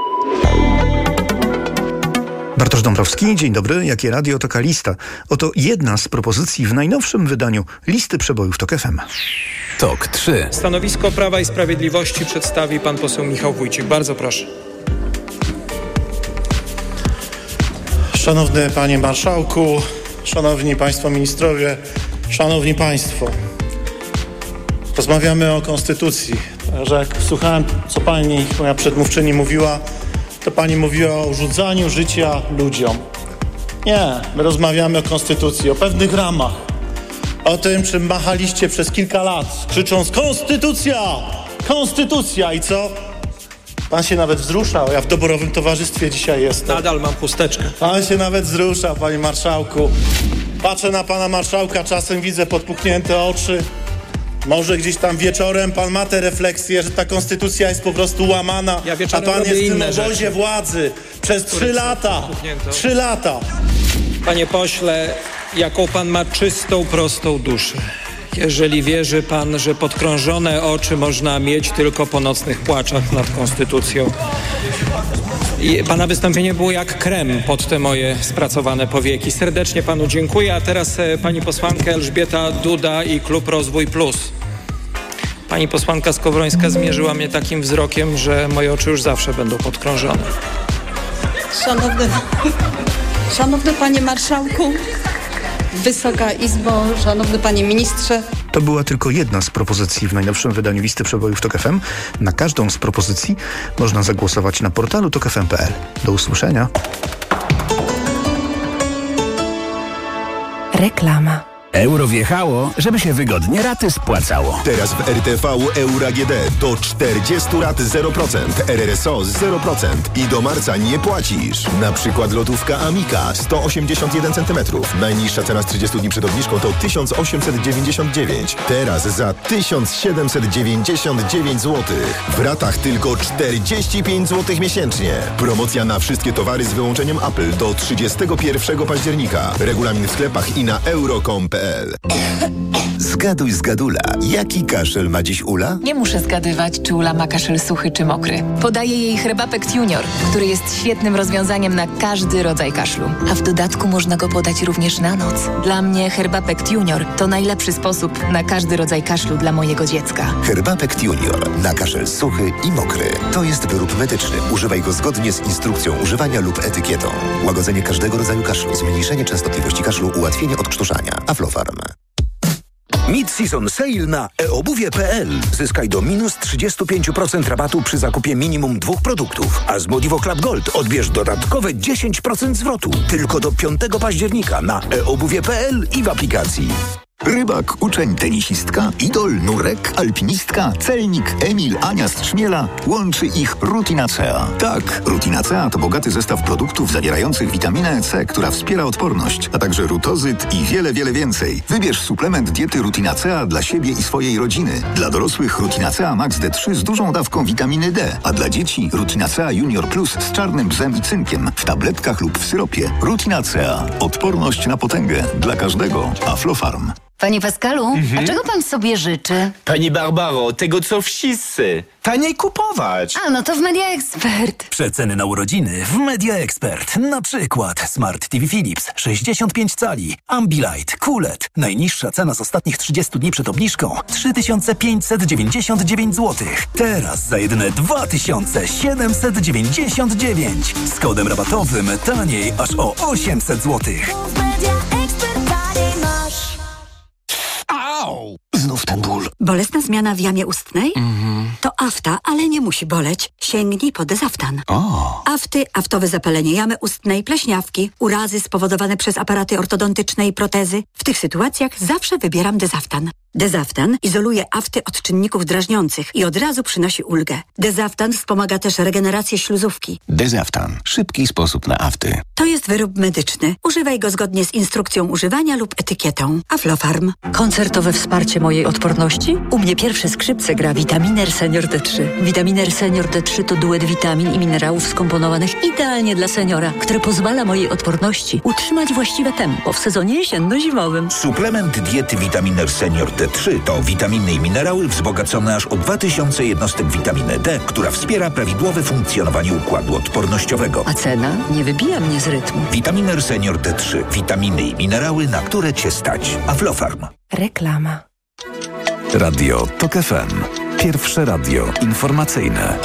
Bartosz Dąbrowski, dzień dobry. Jakie radio, taka lista. Oto jedna z propozycji w najnowszym wydaniu listy przebojów Tok FM. Tok 3. Stanowisko Prawa i Sprawiedliwości przedstawi pan poseł Michał Wójcik. Bardzo proszę. Szanowny Panie Marszałku, Szanowni Państwo Ministrowie, Szanowni Państwo. Rozmawiamy o Konstytucji. Że jak słuchałem, co pani, moja przedmówczyni mówiła, to pani mówiła o urządzaniu życia ludziom. Nie, my rozmawiamy o Konstytucji, o pewnych ramach. O tym, czym machaliście przez kilka lat, krzycząc Konstytucja! Konstytucja! I co? Pan się nawet wzruszał. Ja w doborowym towarzystwie dzisiaj jestem. Nadal mam chusteczkę. Pan się nawet wzruszał, panie marszałku. Patrzę na pana marszałka, czasem widzę podpuchnięte oczy. Może gdzieś tam wieczorem pan ma tę refleksję, że ta konstytucja jest po prostu łamana, a pan jest w tym obozie władzy przez 3 lata. 3 lata. Panie pośle, jaką pan ma czystą, prostą duszę. Jeżeli wierzy pan, że podkrążone oczy można mieć tylko po nocnych płaczach nad konstytucją. I pana wystąpienie było jak krem pod te moje spracowane powieki. Serdecznie panu dziękuję, a teraz pani posłanka Elżbieta Duda i Klub Rozwój Plus. Pani posłanka Skowrońska zmierzyła mnie takim wzrokiem, że moje oczy już zawsze będą podkrążone. Szanowny panie marszałku, Wysoka Izbo, szanowny panie ministrze. To była tylko jedna z propozycji w najnowszym wydaniu listy przebojów TOK FM. Na każdą z propozycji można zagłosować na portalu tokfm.pl. Do usłyszenia. Reklama. Euro wjechało, żeby się wygodnie raty spłacało. Teraz w RTV Euro AGD do 40 rat 0%, RRSO 0% i do marca nie płacisz. Na przykład lotówka Amica 181 cm. Najniższa cena z 30 dni przed obniżką to 1899. Teraz za 1799 zł. W ratach tylko 45 zł miesięcznie. Promocja na wszystkie towary z wyłączeniem Apple do 31 października. Regulamin w sklepach i na euro.com.pl. Zgaduj zgadula. Jaki kaszel ma dziś Ula? Nie muszę zgadywać, czy Ula ma kaszel suchy czy mokry. Podaję jej Herbapekt Junior, który jest świetnym rozwiązaniem na każdy rodzaj kaszlu. A w dodatku można go podać również na noc. Dla mnie Herbapekt Junior to najlepszy sposób na każdy rodzaj kaszlu dla mojego dziecka. Herbapekt Junior na kaszel suchy i mokry. To jest wyrób medyczny. Używaj go zgodnie z instrukcją używania lub etykietą. Łagodzenie każdego rodzaju kaszlu, zmniejszenie częstotliwości kaszlu, ułatwienie odkształcania. Aflofarm. Mid-season sale na eobuwie.pl. Zyskaj do minus 35% rabatu przy zakupie minimum 2 produktów. A z Modivo Club Gold odbierz dodatkowe 10% zwrotu. Tylko do 5 października na eobuwie.pl i w aplikacji. Rybak, uczeń, tenisistka, idol, nurek, alpinistka, celnik, Emil, Ania z Trzmiela. Łączy ich Rutinacea. Tak, Rutinacea to bogaty zestaw produktów zawierających witaminę C, która wspiera odporność, a także rutozyt i wiele, wiele więcej. Wybierz suplement diety Rutinacea dla siebie i swojej rodziny. Dla dorosłych Rutinacea Max D3 z dużą dawką witaminy D, a dla dzieci Rutinacea Junior Plus z czarnym bzem i cynkiem w tabletkach lub w syropie. Rutinacea. Odporność na potęgę. Dla każdego. Aflofarm. Panie Pascalu, a czego pan sobie życzy? Pani Barbaro, tego co wszyscy. Taniej kupować. A, no to w Media Expert. Przeceny na urodziny w Media Expert. Na przykład Smart TV Philips 65 cali, Ambilight, QLED. Najniższa cena z ostatnich 30 dni przed obniżką 3599 zł. Teraz za jedyne 2799. Z kodem rabatowym taniej aż o 800 zł. Au! Znów ten ból. Bolesna zmiana w jamie ustnej? To afta, ale nie musi boleć. Sięgnij po Dezaftan. Afty, aftowe zapalenie jamy ustnej, pleśniawki, urazy spowodowane przez aparaty ortodontyczne i protezy. W tych sytuacjach zawsze wybieram Dezaftan. Dezaftan izoluje afty od czynników drażniących i od razu przynosi ulgę. Dezaftan wspomaga też regenerację śluzówki. Dezaftan. Szybki sposób na afty. To jest wyrób medyczny. Używaj go zgodnie z instrukcją używania lub etykietą. Aflofarm. Koncertowe wsparcie mojej odporności? U mnie pierwsze skrzypce gra Vitaminer Senior D3. Vitaminer Senior D3 to duet witamin i minerałów skomponowanych idealnie dla seniora, które pozwala mojej odporności utrzymać właściwe tempo w sezonie jesienno-zimowym. Suplement diety Vitaminer Senior D3 to witaminy i minerały wzbogacone aż o 2000 jednostek witaminy D, która wspiera prawidłowe funkcjonowanie układu odpornościowego. A cena nie wybija mnie z rytmu. Vitaminer Senior D3. Witaminy i minerały, na które Cię stać. Aflofarm. Reklama. Radio TOK FM. Pierwsze radio informacyjne.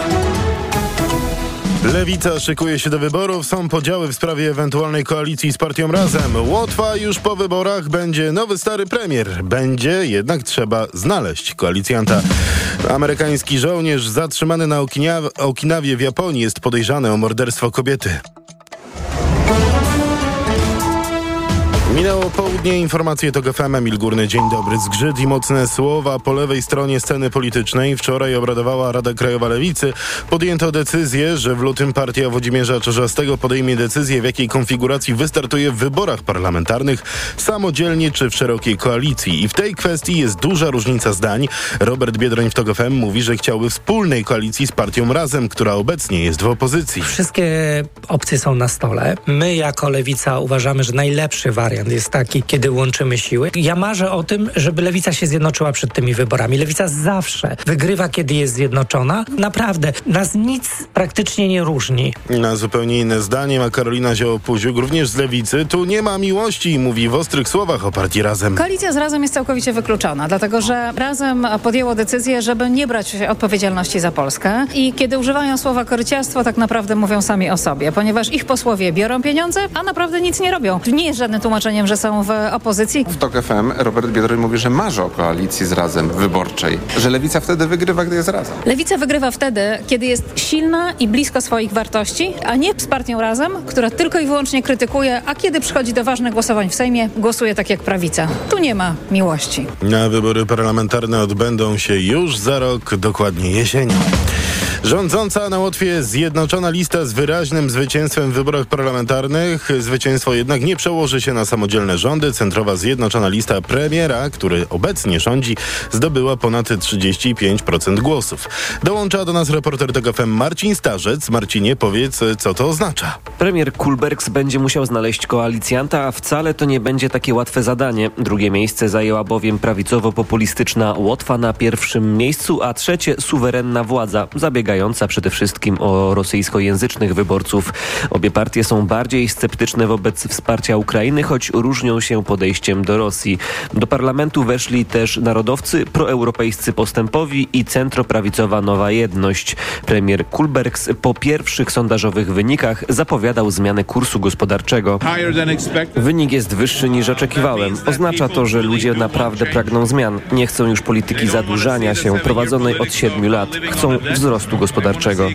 Lewica szykuje się do wyborów. Są podziały w sprawie ewentualnej koalicji z partią Razem. Łotwa już po wyborach. Będzie nowy stary premier. Będzie jednak trzeba znaleźć koalicjanta. Amerykański żołnierz zatrzymany na Okinawie w Japonii jest podejrzany o morderstwo kobiety. Minęło południe, informacje TOK FM, Emil Górny, dzień dobry. Zgrzyt i mocne słowa po lewej stronie sceny politycznej. Wczoraj obradowała Rada Krajowa Lewicy. Podjęto decyzję, że w lutym partia Włodzimierza Czarzastego podejmie decyzję, w jakiej konfiguracji wystartuje w wyborach parlamentarnych, samodzielnie czy w szerokiej koalicji. I w tej kwestii jest duża różnica zdań. Robert Biedroń w TOK FM mówi, że chciałby wspólnej koalicji z partią Razem, która obecnie jest w opozycji. Wszystkie opcje są na stole. My jako Lewica uważamy, że najlepszy wariant jest taki, kiedy łączymy siły. Ja marzę o tym, żeby Lewica się zjednoczyła przed tymi wyborami. Lewica zawsze wygrywa, kiedy jest zjednoczona. Naprawdę, nas nic praktycznie nie różni. Na zupełnie inne zdanie ma Karolina Zioło-Puziuk, również z Lewicy. Tu nie ma miłości i mówi w ostrych słowach o partii Razem. Koalicja z Razem jest całkowicie wykluczona, dlatego że Razem podjęło decyzję, żeby nie brać odpowiedzialności za Polskę i kiedy używają słowa koryciarstwo, tak naprawdę mówią sami o sobie, ponieważ ich posłowie biorą pieniądze, a naprawdę nic nie robią. Nie jest żadne tłumaczenie, że są w opozycji. W TOK FM Robert Biedroń mówi, że marzy o koalicji z Razem wyborczej, że Lewica wtedy wygrywa, gdy jest Razem. Lewica wygrywa wtedy, kiedy jest silna i blisko swoich wartości, a nie z partią Razem, która tylko i wyłącznie krytykuje, a kiedy przychodzi do ważnych głosowań w Sejmie, głosuje tak jak prawica. Tu nie ma miłości. Na wybory parlamentarne odbędą się już za rok, dokładnie jesienią. Rządząca na Łotwie Zjednoczona Lista z wyraźnym zwycięstwem w wyborach parlamentarnych. Zwycięstwo jednak nie przełoży się na samodzielne rządy. Centrowa Zjednoczona Lista premiera, który obecnie rządzi, zdobyła ponad 35% głosów. Dołącza do nas reporter TOK FM Marcin Starzec. Marcinie, powiedz, co to oznacza. Premier Kulbergs będzie musiał znaleźć koalicjanta, a wcale to nie będzie takie łatwe zadanie. Drugie miejsce zajęła bowiem prawicowo-populistyczna Łotwa na pierwszym miejscu, a trzecie suwerenna władza, zabiegająca przede wszystkim o rosyjskojęzycznych wyborców. Obie partie są bardziej sceptyczne wobec wsparcia Ukrainy, choć różnią się podejściem do Rosji. Do parlamentu weszli też narodowcy, proeuropejscy Postępowi i centroprawicowa Nowa Jedność. Premier Kulbergs po pierwszych sondażowych wynikach zapowiadał zmianę kursu gospodarczego. Wynik jest wyższy niż oczekiwałem. Oznacza to, że ludzie naprawdę pragną zmian. Nie chcą już polityki zadłużania się prowadzonej od 7 lat. Chcą wzrostu gospodarczego.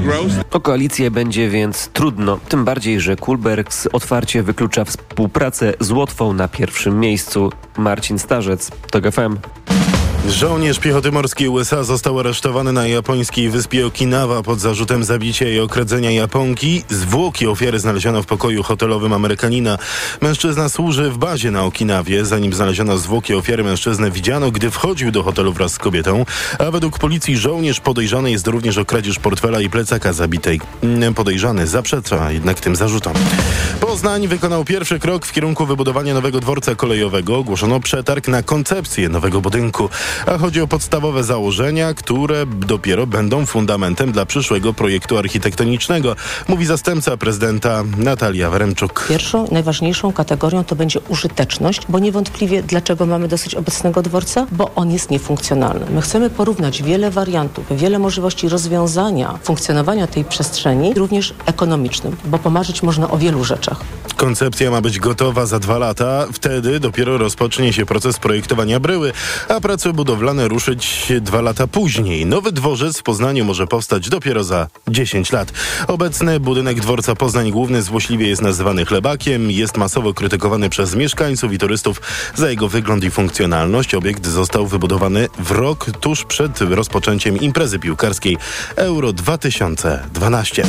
O koalicję będzie więc trudno, tym bardziej, że Kulbergs otwarcie wyklucza współpracę z Łotwą na pierwszym miejscu. Marcin Starzec, TOK FM. Żołnierz piechoty morskiej USA został aresztowany na japońskiej wyspie Okinawa pod zarzutem zabicia i okradzenia Japonki. Zwłoki ofiary znaleziono w pokoju hotelowym Amerykanina. Mężczyzna służy w bazie na Okinawie. Zanim znaleziono zwłoki ofiary, mężczyznę widziano, gdy wchodził do hotelu wraz z kobietą. A według policji żołnierz podejrzany jest również o kradzież portfela i plecaka zabitej. Podejrzany zaprzecza jednak tym zarzutom. Poznań wykonał pierwszy krok w kierunku wybudowania nowego dworca kolejowego. Ogłoszono przetarg na koncepcję nowego budynku. A chodzi o podstawowe założenia, które dopiero będą fundamentem dla przyszłego projektu architektonicznego, mówi zastępca prezydenta Natalia Wremczuk. Pierwszą, najważniejszą kategorią to będzie użyteczność, bo niewątpliwie dlaczego mamy dosyć obecnego dworca? Bo on jest niefunkcjonalny. My chcemy porównać wiele wariantów, wiele możliwości rozwiązania funkcjonowania tej przestrzeni, również ekonomicznym, bo pomarzyć można o wielu rzeczach. Koncepcja ma być gotowa za 2 lata. Wtedy dopiero rozpocznie się proces projektowania bryły, a prace budowlane ruszyć 2 lata później. Nowy dworzec w Poznaniu może powstać dopiero za 10 lat. Obecny budynek dworca Poznań Główny złośliwie jest nazywany chlebakiem. Jest masowo krytykowany przez mieszkańców i turystów za jego wygląd i funkcjonalność. Obiekt został wybudowany w rok tuż przed rozpoczęciem imprezy piłkarskiej Euro 2012.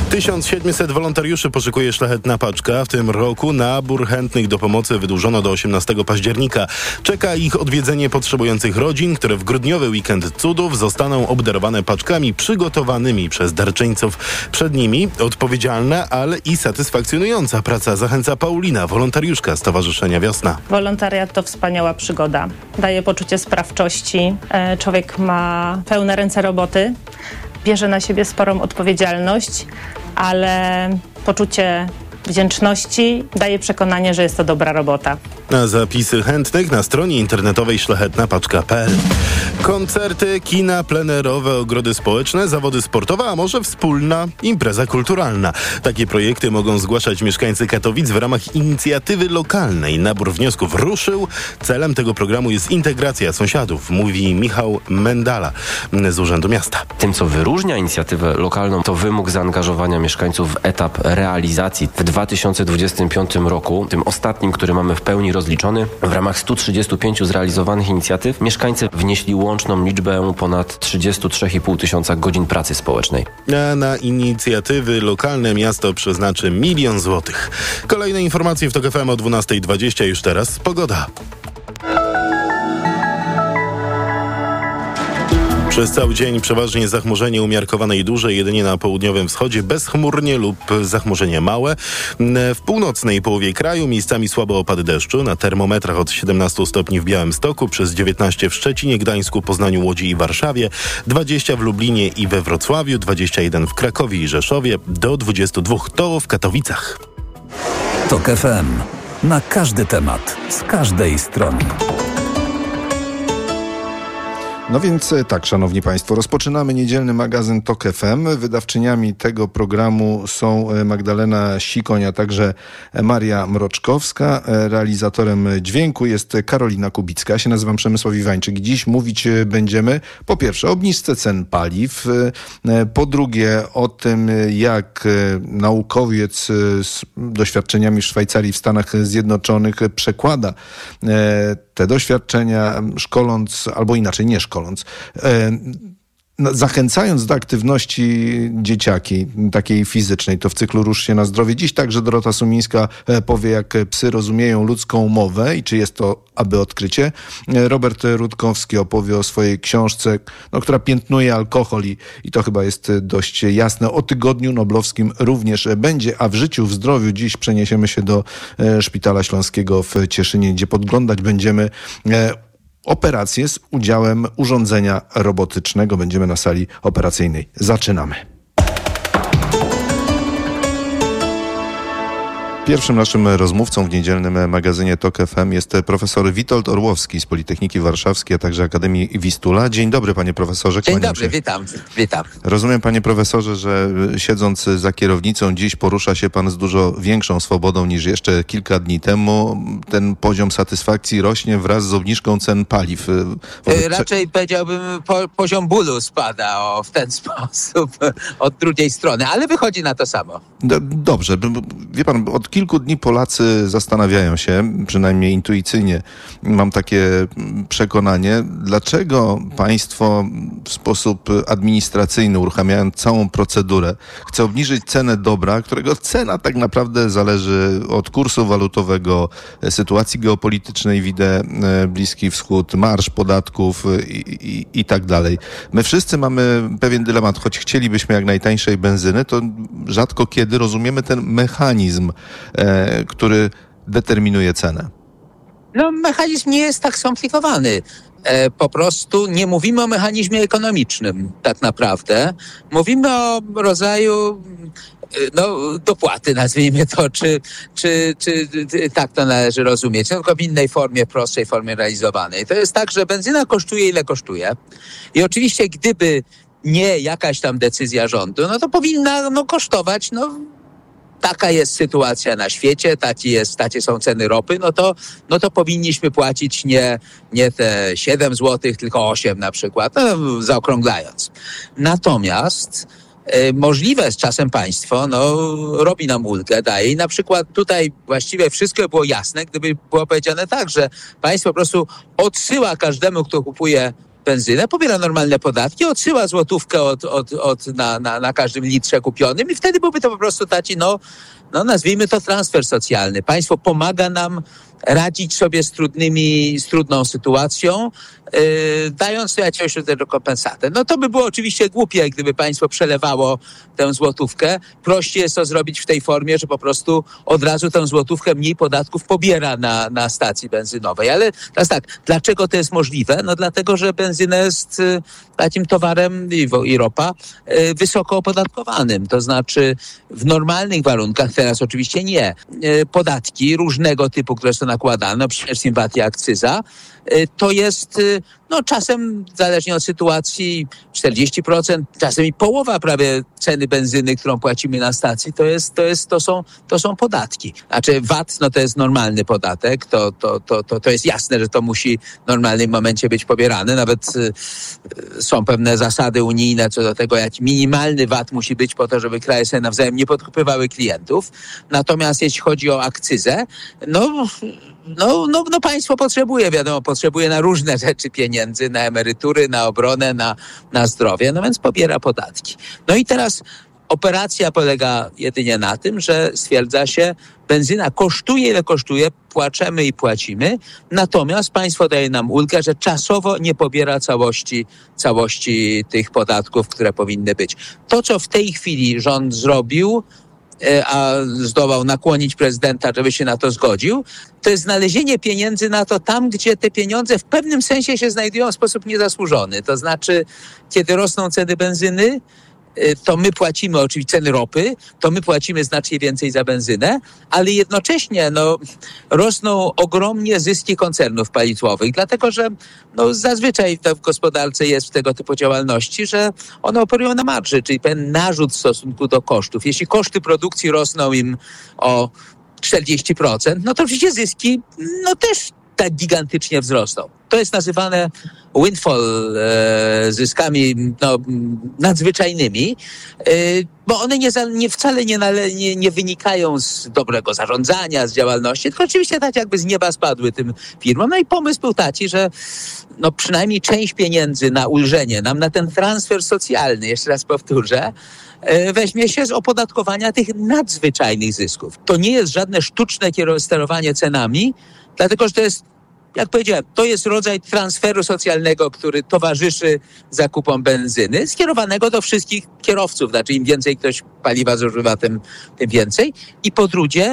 1700 wolontariuszy poszykuje Szlachetna Paczka. W tym roku nabór chętnych do pomocy wydłużono do 18 października. Czeka ich odwiedzenie potrzebujących rodzin, które w grudniowy weekend cudów zostaną obdarowane paczkami przygotowanymi przez darczyńców. Przed nimi odpowiedzialna, ale i satysfakcjonująca praca, zachęca Paulina, wolontariuszka Stowarzyszenia Wiosna. Wolontariat to wspaniała przygoda. Daje poczucie sprawczości. Człowiek ma pełne ręce roboty, bierze na siebie sporą odpowiedzialność, ale poczucie wdzięczności daje przekonanie, że jest to dobra robota. Na zapisy chętnych na stronie internetowej szlachetnapaczka.pl. Koncerty, kina plenerowe, ogrody społeczne, zawody sportowe, a może wspólna impreza kulturalna. Takie projekty mogą zgłaszać mieszkańcy Katowic w ramach inicjatywy lokalnej. Nabór wniosków ruszył. Celem tego programu jest integracja sąsiadów, mówi Michał Mendala z Urzędu Miasta. Tym, co wyróżnia inicjatywę lokalną, to wymóg zaangażowania mieszkańców w etap realizacji. W 2025 roku, tym ostatnim, który mamy w pełni rozliczony, w ramach 135 zrealizowanych inicjatyw mieszkańcy wnieśli łączną liczbę ponad 33,5 tysiąca godzin pracy społecznej. A na inicjatywy lokalne miasto przeznaczy 1 000 000 złotych. Kolejne informacje w TOK FM o 12:20. Już teraz pogoda. Przez cały dzień przeważnie zachmurzenie umiarkowane i duże, jedynie na południowym wschodzie bezchmurnie lub zachmurzenie małe. W północnej połowie kraju miejscami słabe opady deszczu, na termometrach od 17 stopni w Białymstoku, przez 19 w Szczecinie, Gdańsku, Poznaniu, Łodzi i Warszawie, 20 w Lublinie i we Wrocławiu, 21 w Krakowie i Rzeszowie, do 22 to w Katowicach. TOK FM. Na każdy temat, z każdej strony. No więc tak, szanowni państwo, rozpoczynamy niedzielny magazyn TOK FM. Wydawczyniami tego programu są Magdalena Sikoń, a także Maria Mroczkowska. Realizatorem dźwięku jest Karolina Kubicka. Ja się nazywam Przemysław Iwańczyk. Dziś mówić będziemy po pierwsze o obniżce cen paliw, po drugie o tym, jak naukowiec z doświadczeniami w Szwajcarii, w Stanach Zjednoczonych przekłada te doświadczenia, szkoląc, albo inaczej, nie szkoląc, zachęcając do aktywności dzieciaki, takiej fizycznej, to w cyklu Rusz się na zdrowie. Dziś także Dorota Sumińska powie, jak psy rozumieją ludzką mowę i czy jest to aby odkrycie. Robert Rutkowski opowie o swojej książce, która piętnuje alkohol i to chyba jest dość jasne. O tygodniu noblowskim również będzie, a w życiu, w zdrowiu dziś przeniesiemy się do Szpitala Śląskiego w Cieszynie, gdzie podglądać będziemy operację z udziałem urządzenia robotycznego. Będziemy na sali operacyjnej. Zaczynamy. Pierwszym naszym rozmówcą w niedzielnym magazynie TOK FM jest profesor Witold Orłowski z Politechniki Warszawskiej, a także Akademii Wistula. Dzień dobry, panie profesorze. Dzień dobry, witam. Rozumiem, panie profesorze, że siedząc za kierownicą dziś porusza się pan z dużo większą swobodą niż jeszcze kilka dni temu. Ten poziom satysfakcji rośnie wraz z obniżką cen paliw. Raczej powiedziałbym, poziom bólu spada w ten sposób od drugiej strony, ale wychodzi na to samo. Dobrze. Wie pan, od kilku dni Polacy zastanawiają się, przynajmniej intuicyjnie mam takie przekonanie, dlaczego państwo w sposób administracyjny, uruchamiając całą procedurę, chce obniżyć cenę dobra, którego cena tak naprawdę zależy od kursu walutowego, sytuacji geopolitycznej, widzę Bliski Wschód, marsz podatków i tak dalej. My wszyscy mamy pewien dylemat, choć chcielibyśmy jak najtańszej benzyny, to rzadko kiedy rozumiemy ten mechanizm, który determinuje cenę. Mechanizm nie jest tak skomplikowany. Po prostu nie mówimy o mechanizmie ekonomicznym tak naprawdę. Mówimy o rodzaju dopłaty, nazwijmy to, czy tak to należy rozumieć, tylko w innej formie, prostszej formie realizowanej. To jest tak, że benzyna kosztuje ile kosztuje i oczywiście gdyby nie jakaś tam decyzja rządu, to powinna kosztować, taka jest sytuacja na świecie, takie są ceny ropy, to powinniśmy płacić nie te 7 zł, tylko 8 na przykład, zaokrąglając. Natomiast możliwe z czasem państwo robi nam ulgę, daje i na przykład tutaj właściwie wszystko było jasne, gdyby było powiedziane tak, że państwo po prostu odsyła każdemu, kto kupuje benzynę, pobiera normalne podatki, odsyła złotówkę na każdym litrze kupionym i wtedy byłby to po prostu taki, nazwijmy to transfer socjalny. Państwo pomaga nam radzić sobie z trudną sytuacją, dając jakiegoś rodzaju rekompensatę. To by było oczywiście głupie, gdyby państwo przelewało tę złotówkę. Prościej jest to zrobić w tej formie, że po prostu od razu tę złotówkę mniej podatków pobiera na stacji benzynowej. Ale teraz tak, dlaczego to jest możliwe? Dlatego, że benzyna jest takim towarem i ropa wysoko opodatkowanym. To znaczy w normalnych warunkach, teraz oczywiście nie, podatki różnego typu, które są nakładane, no przede wszystkim VAT i akcyza, to jest czasem, zależnie od sytuacji, 40%, czasem i połowa prawie ceny benzyny, którą płacimy na stacji, to są podatki. Znaczy VAT, to jest normalny podatek, to jest jasne, że to musi w normalnym momencie być pobierane. Nawet są pewne zasady unijne co do tego, jak minimalny VAT musi być po to, żeby kraje sobie nawzajem nie podkupywały klientów. Natomiast jeśli chodzi o akcyzę, państwo potrzebuje na różne rzeczy pieniędzy, na emerytury, na obronę, na zdrowie, więc pobiera podatki. No i teraz operacja polega jedynie na tym, że stwierdza się, benzyna kosztuje ile kosztuje, płaczemy i płacimy, natomiast państwo daje nam ulgę, że czasowo nie pobiera całości tych podatków, które powinny być. To, co w tej chwili rząd zrobił, a zdołał nakłonić prezydenta, żeby się na to zgodził, to jest znalezienie pieniędzy na to tam, gdzie te pieniądze w pewnym sensie się znajdują w sposób niezasłużony. To znaczy, kiedy rosną ceny benzyny, to my płacimy, oczywiście ceny ropy, to my płacimy znacznie więcej za benzynę, ale jednocześnie rosną ogromnie zyski koncernów paliwowych, dlatego że zazwyczaj w gospodarce jest w tego typu działalności, że one operują na marży, czyli pewien narzut w stosunku do kosztów. Jeśli koszty produkcji rosną im o 40%, to oczywiście zyski też tak gigantycznie wzrosną. To jest nazywane windfall zyskami nadzwyczajnymi, bo one wcale nie wynikają z dobrego zarządzania, z działalności, tylko oczywiście tak jakby z nieba spadły tym firmom. No i pomysł był taki, że przynajmniej część pieniędzy na ulżenie nam, na ten transfer socjalny, jeszcze raz powtórzę, weźmie się z opodatkowania tych nadzwyczajnych zysków. To nie jest żadne sztuczne sterowanie cenami, dlatego że to jest, jak powiedziałem, to jest rodzaj transferu socjalnego, który towarzyszy zakupom benzyny, skierowanego do wszystkich kierowców. Znaczy im więcej ktoś paliwa zużywa, tym więcej. I po drugie,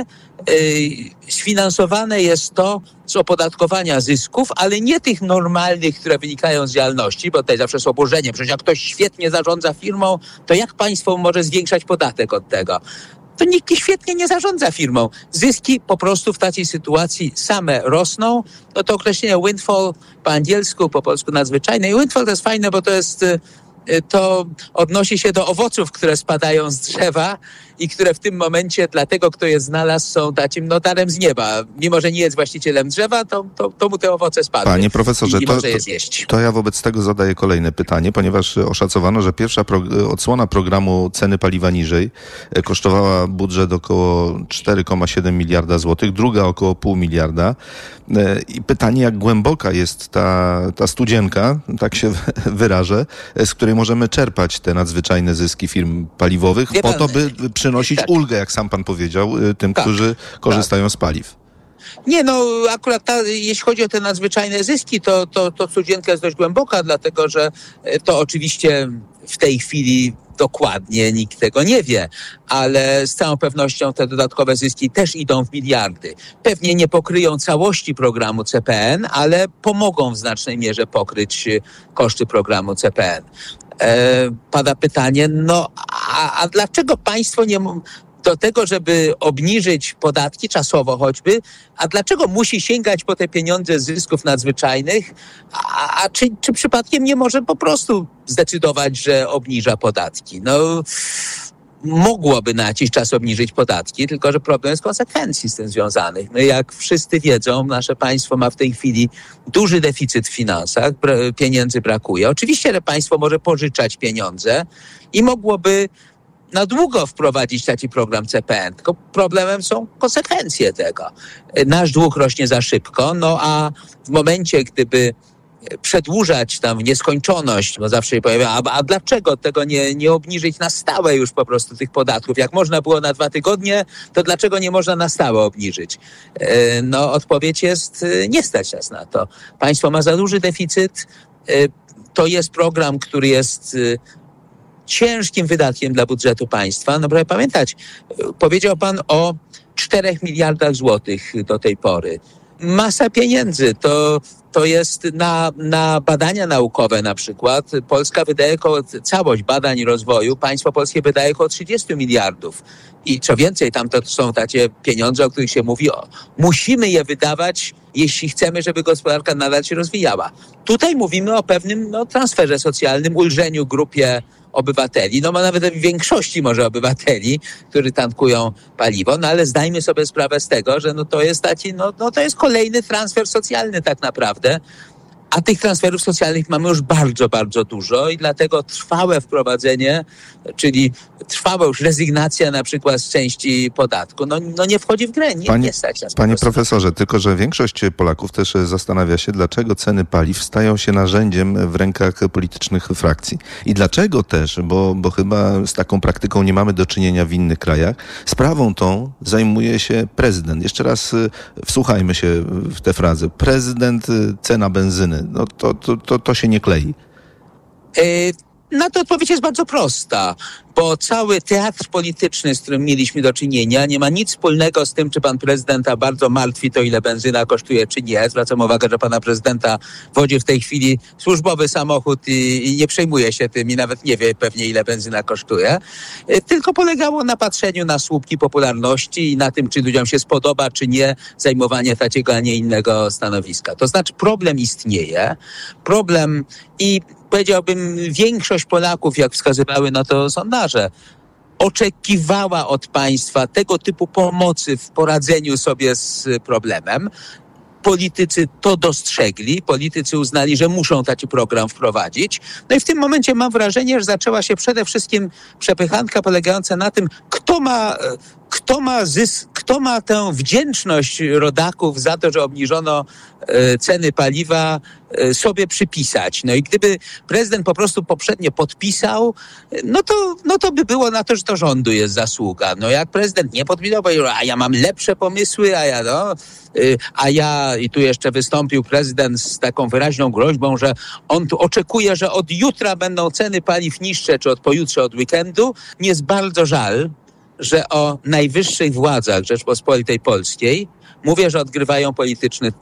sfinansowane jest to z opodatkowania zysków, ale nie tych normalnych, które wynikają z działalności, bo tutaj zawsze jest oburzenie. Przecież jak ktoś świetnie zarządza firmą, to jak państwo może zwiększać podatek od tego? To nikt świetnie nie zarządza firmą. Zyski po prostu w takiej sytuacji same rosną. To określenie windfall po angielsku, po polsku nadzwyczajne. I windfall to jest fajne, bo to odnosi się do owoców, które spadają z drzewa i które w tym momencie dla tego, kto je znalazł, są takim darem z nieba. Mimo że nie jest właścicielem drzewa, to mu te owoce spadły. Panie profesorze, może je zjeść. To ja wobec tego zadaję kolejne pytanie, ponieważ oszacowano, że pierwsza odsłona programu Ceny paliwa niżej kosztowała budżet około 4,7 miliarda złotych, druga około 0,5 miliarda. I pytanie, jak głęboka jest ta studzienka, tak się wyrażę, z której możemy czerpać te nadzwyczajne zyski firm paliwowych, po to, by przynosić ulgę, jak sam pan powiedział, tym, którzy korzystają z paliw. Nie, akurat jeśli chodzi o te nadzwyczajne zyski, to studzienka jest dość głęboka, dlatego że to oczywiście w tej chwili dokładnie nikt tego nie wie, ale z całą pewnością te dodatkowe zyski też idą w miliardy. Pewnie nie pokryją całości programu CPN, ale pomogą w znacznej mierze pokryć koszty programu CPN. Pada pytanie, a dlaczego państwo nie do tego, żeby obniżyć podatki czasowo choćby, a dlaczego musi sięgać po te pieniądze z zysków nadzwyczajnych, a czy przypadkiem nie może po prostu zdecydować, że obniża podatki? Mogłoby na jakiś czas obniżyć podatki, tylko że problem jest konsekwencji z tym związanych. Jak wszyscy wiedzą, nasze państwo ma w tej chwili duży deficyt w finansach, pieniędzy brakuje. Oczywiście, że państwo może pożyczać pieniądze i mogłoby na długo wprowadzić taki program CPN, tylko problemem są konsekwencje tego. Nasz dług rośnie za szybko, a w momencie, gdyby przedłużać tam w nieskończoność, bo zawsze się pojawia, a dlaczego tego nie obniżyć na stałe już po prostu tych podatków? Jak można było na 2 tygodnie, to dlaczego nie można na stałe obniżyć? Odpowiedź jest, nie stać nas na to. Państwo ma za duży deficyt. To jest program, który jest ciężkim wydatkiem dla budżetu państwa. Proszę pamiętać, powiedział pan o 4 miliardach złotych do tej pory. Masa pieniędzy. To to jest na badania naukowe na przykład. Polska wydaje całość badań i rozwoju, państwo polskie wydaje około 30 miliardów. I co więcej, tam to są takie pieniądze, o których się mówi, musimy je wydawać, jeśli chcemy, żeby gospodarka nadal się rozwijała. Tutaj mówimy o pewnym transferze socjalnym, ulżeniu grupie obywateli, nawet w większości może obywateli, którzy tankują paliwo, ale zdajmy sobie sprawę z tego, że to jest taki, to jest kolejny transfer socjalny tak naprawdę. A tych transferów socjalnych mamy już bardzo, bardzo dużo i dlatego trwałe wprowadzenie, czyli trwała już rezygnacja na przykład z części podatku, nie wchodzi w grę, nie stać nas. Panie profesorze, tylko że większość Polaków też zastanawia się, dlaczego ceny paliw stają się narzędziem w rękach politycznych frakcji. I dlaczego też, bo chyba z taką praktyką nie mamy do czynienia w innych krajach, sprawą tą zajmuje się prezydent. Jeszcze raz wsłuchajmy się w tę frazę. Prezydent, cena benzyny. To się nie klei. Na to odpowiedź jest bardzo prosta, bo cały teatr polityczny, z którym mieliśmy do czynienia, nie ma nic wspólnego z tym, czy pan prezydenta bardzo martwi to, ile benzyna kosztuje, czy nie. Zwracam uwagę, że pana prezydenta wodzi w tej chwili służbowy samochód i nie przejmuje się tym i nawet nie wie pewnie, ile benzyna kosztuje. Tylko polegało na patrzeniu na słupki popularności i na tym, czy ludziom się spodoba, czy nie, zajmowanie takiego, a nie innego stanowiska. To znaczy problem istnieje, i powiedziałbym, większość Polaków, jak wskazywały na to sondaże, oczekiwała od państwa tego typu pomocy w poradzeniu sobie z problemem. Politycy to dostrzegli, politycy uznali, że muszą taki program wprowadzić. I w tym momencie mam wrażenie, że zaczęła się przede wszystkim przepychanka polegająca na tym, kto ma zysk, kto ma tę wdzięczność rodaków za to, że obniżono ceny paliwa, sobie przypisać. I gdyby prezydent po prostu poprzednio podpisał, to by było na to, że to rządu jest zasługa. Jak prezydent nie podpisał, powiedział, a ja mam lepsze pomysły, i tu jeszcze wystąpił prezydent z taką wyraźną groźbą, że on tu oczekuje, że od jutra będą ceny paliw niższe, czy od pojutrze, od weekendu. Mnie jest bardzo żal, że o najwyższych władzach Rzeczpospolitej Polskiej mówię, że odgrywają polityczny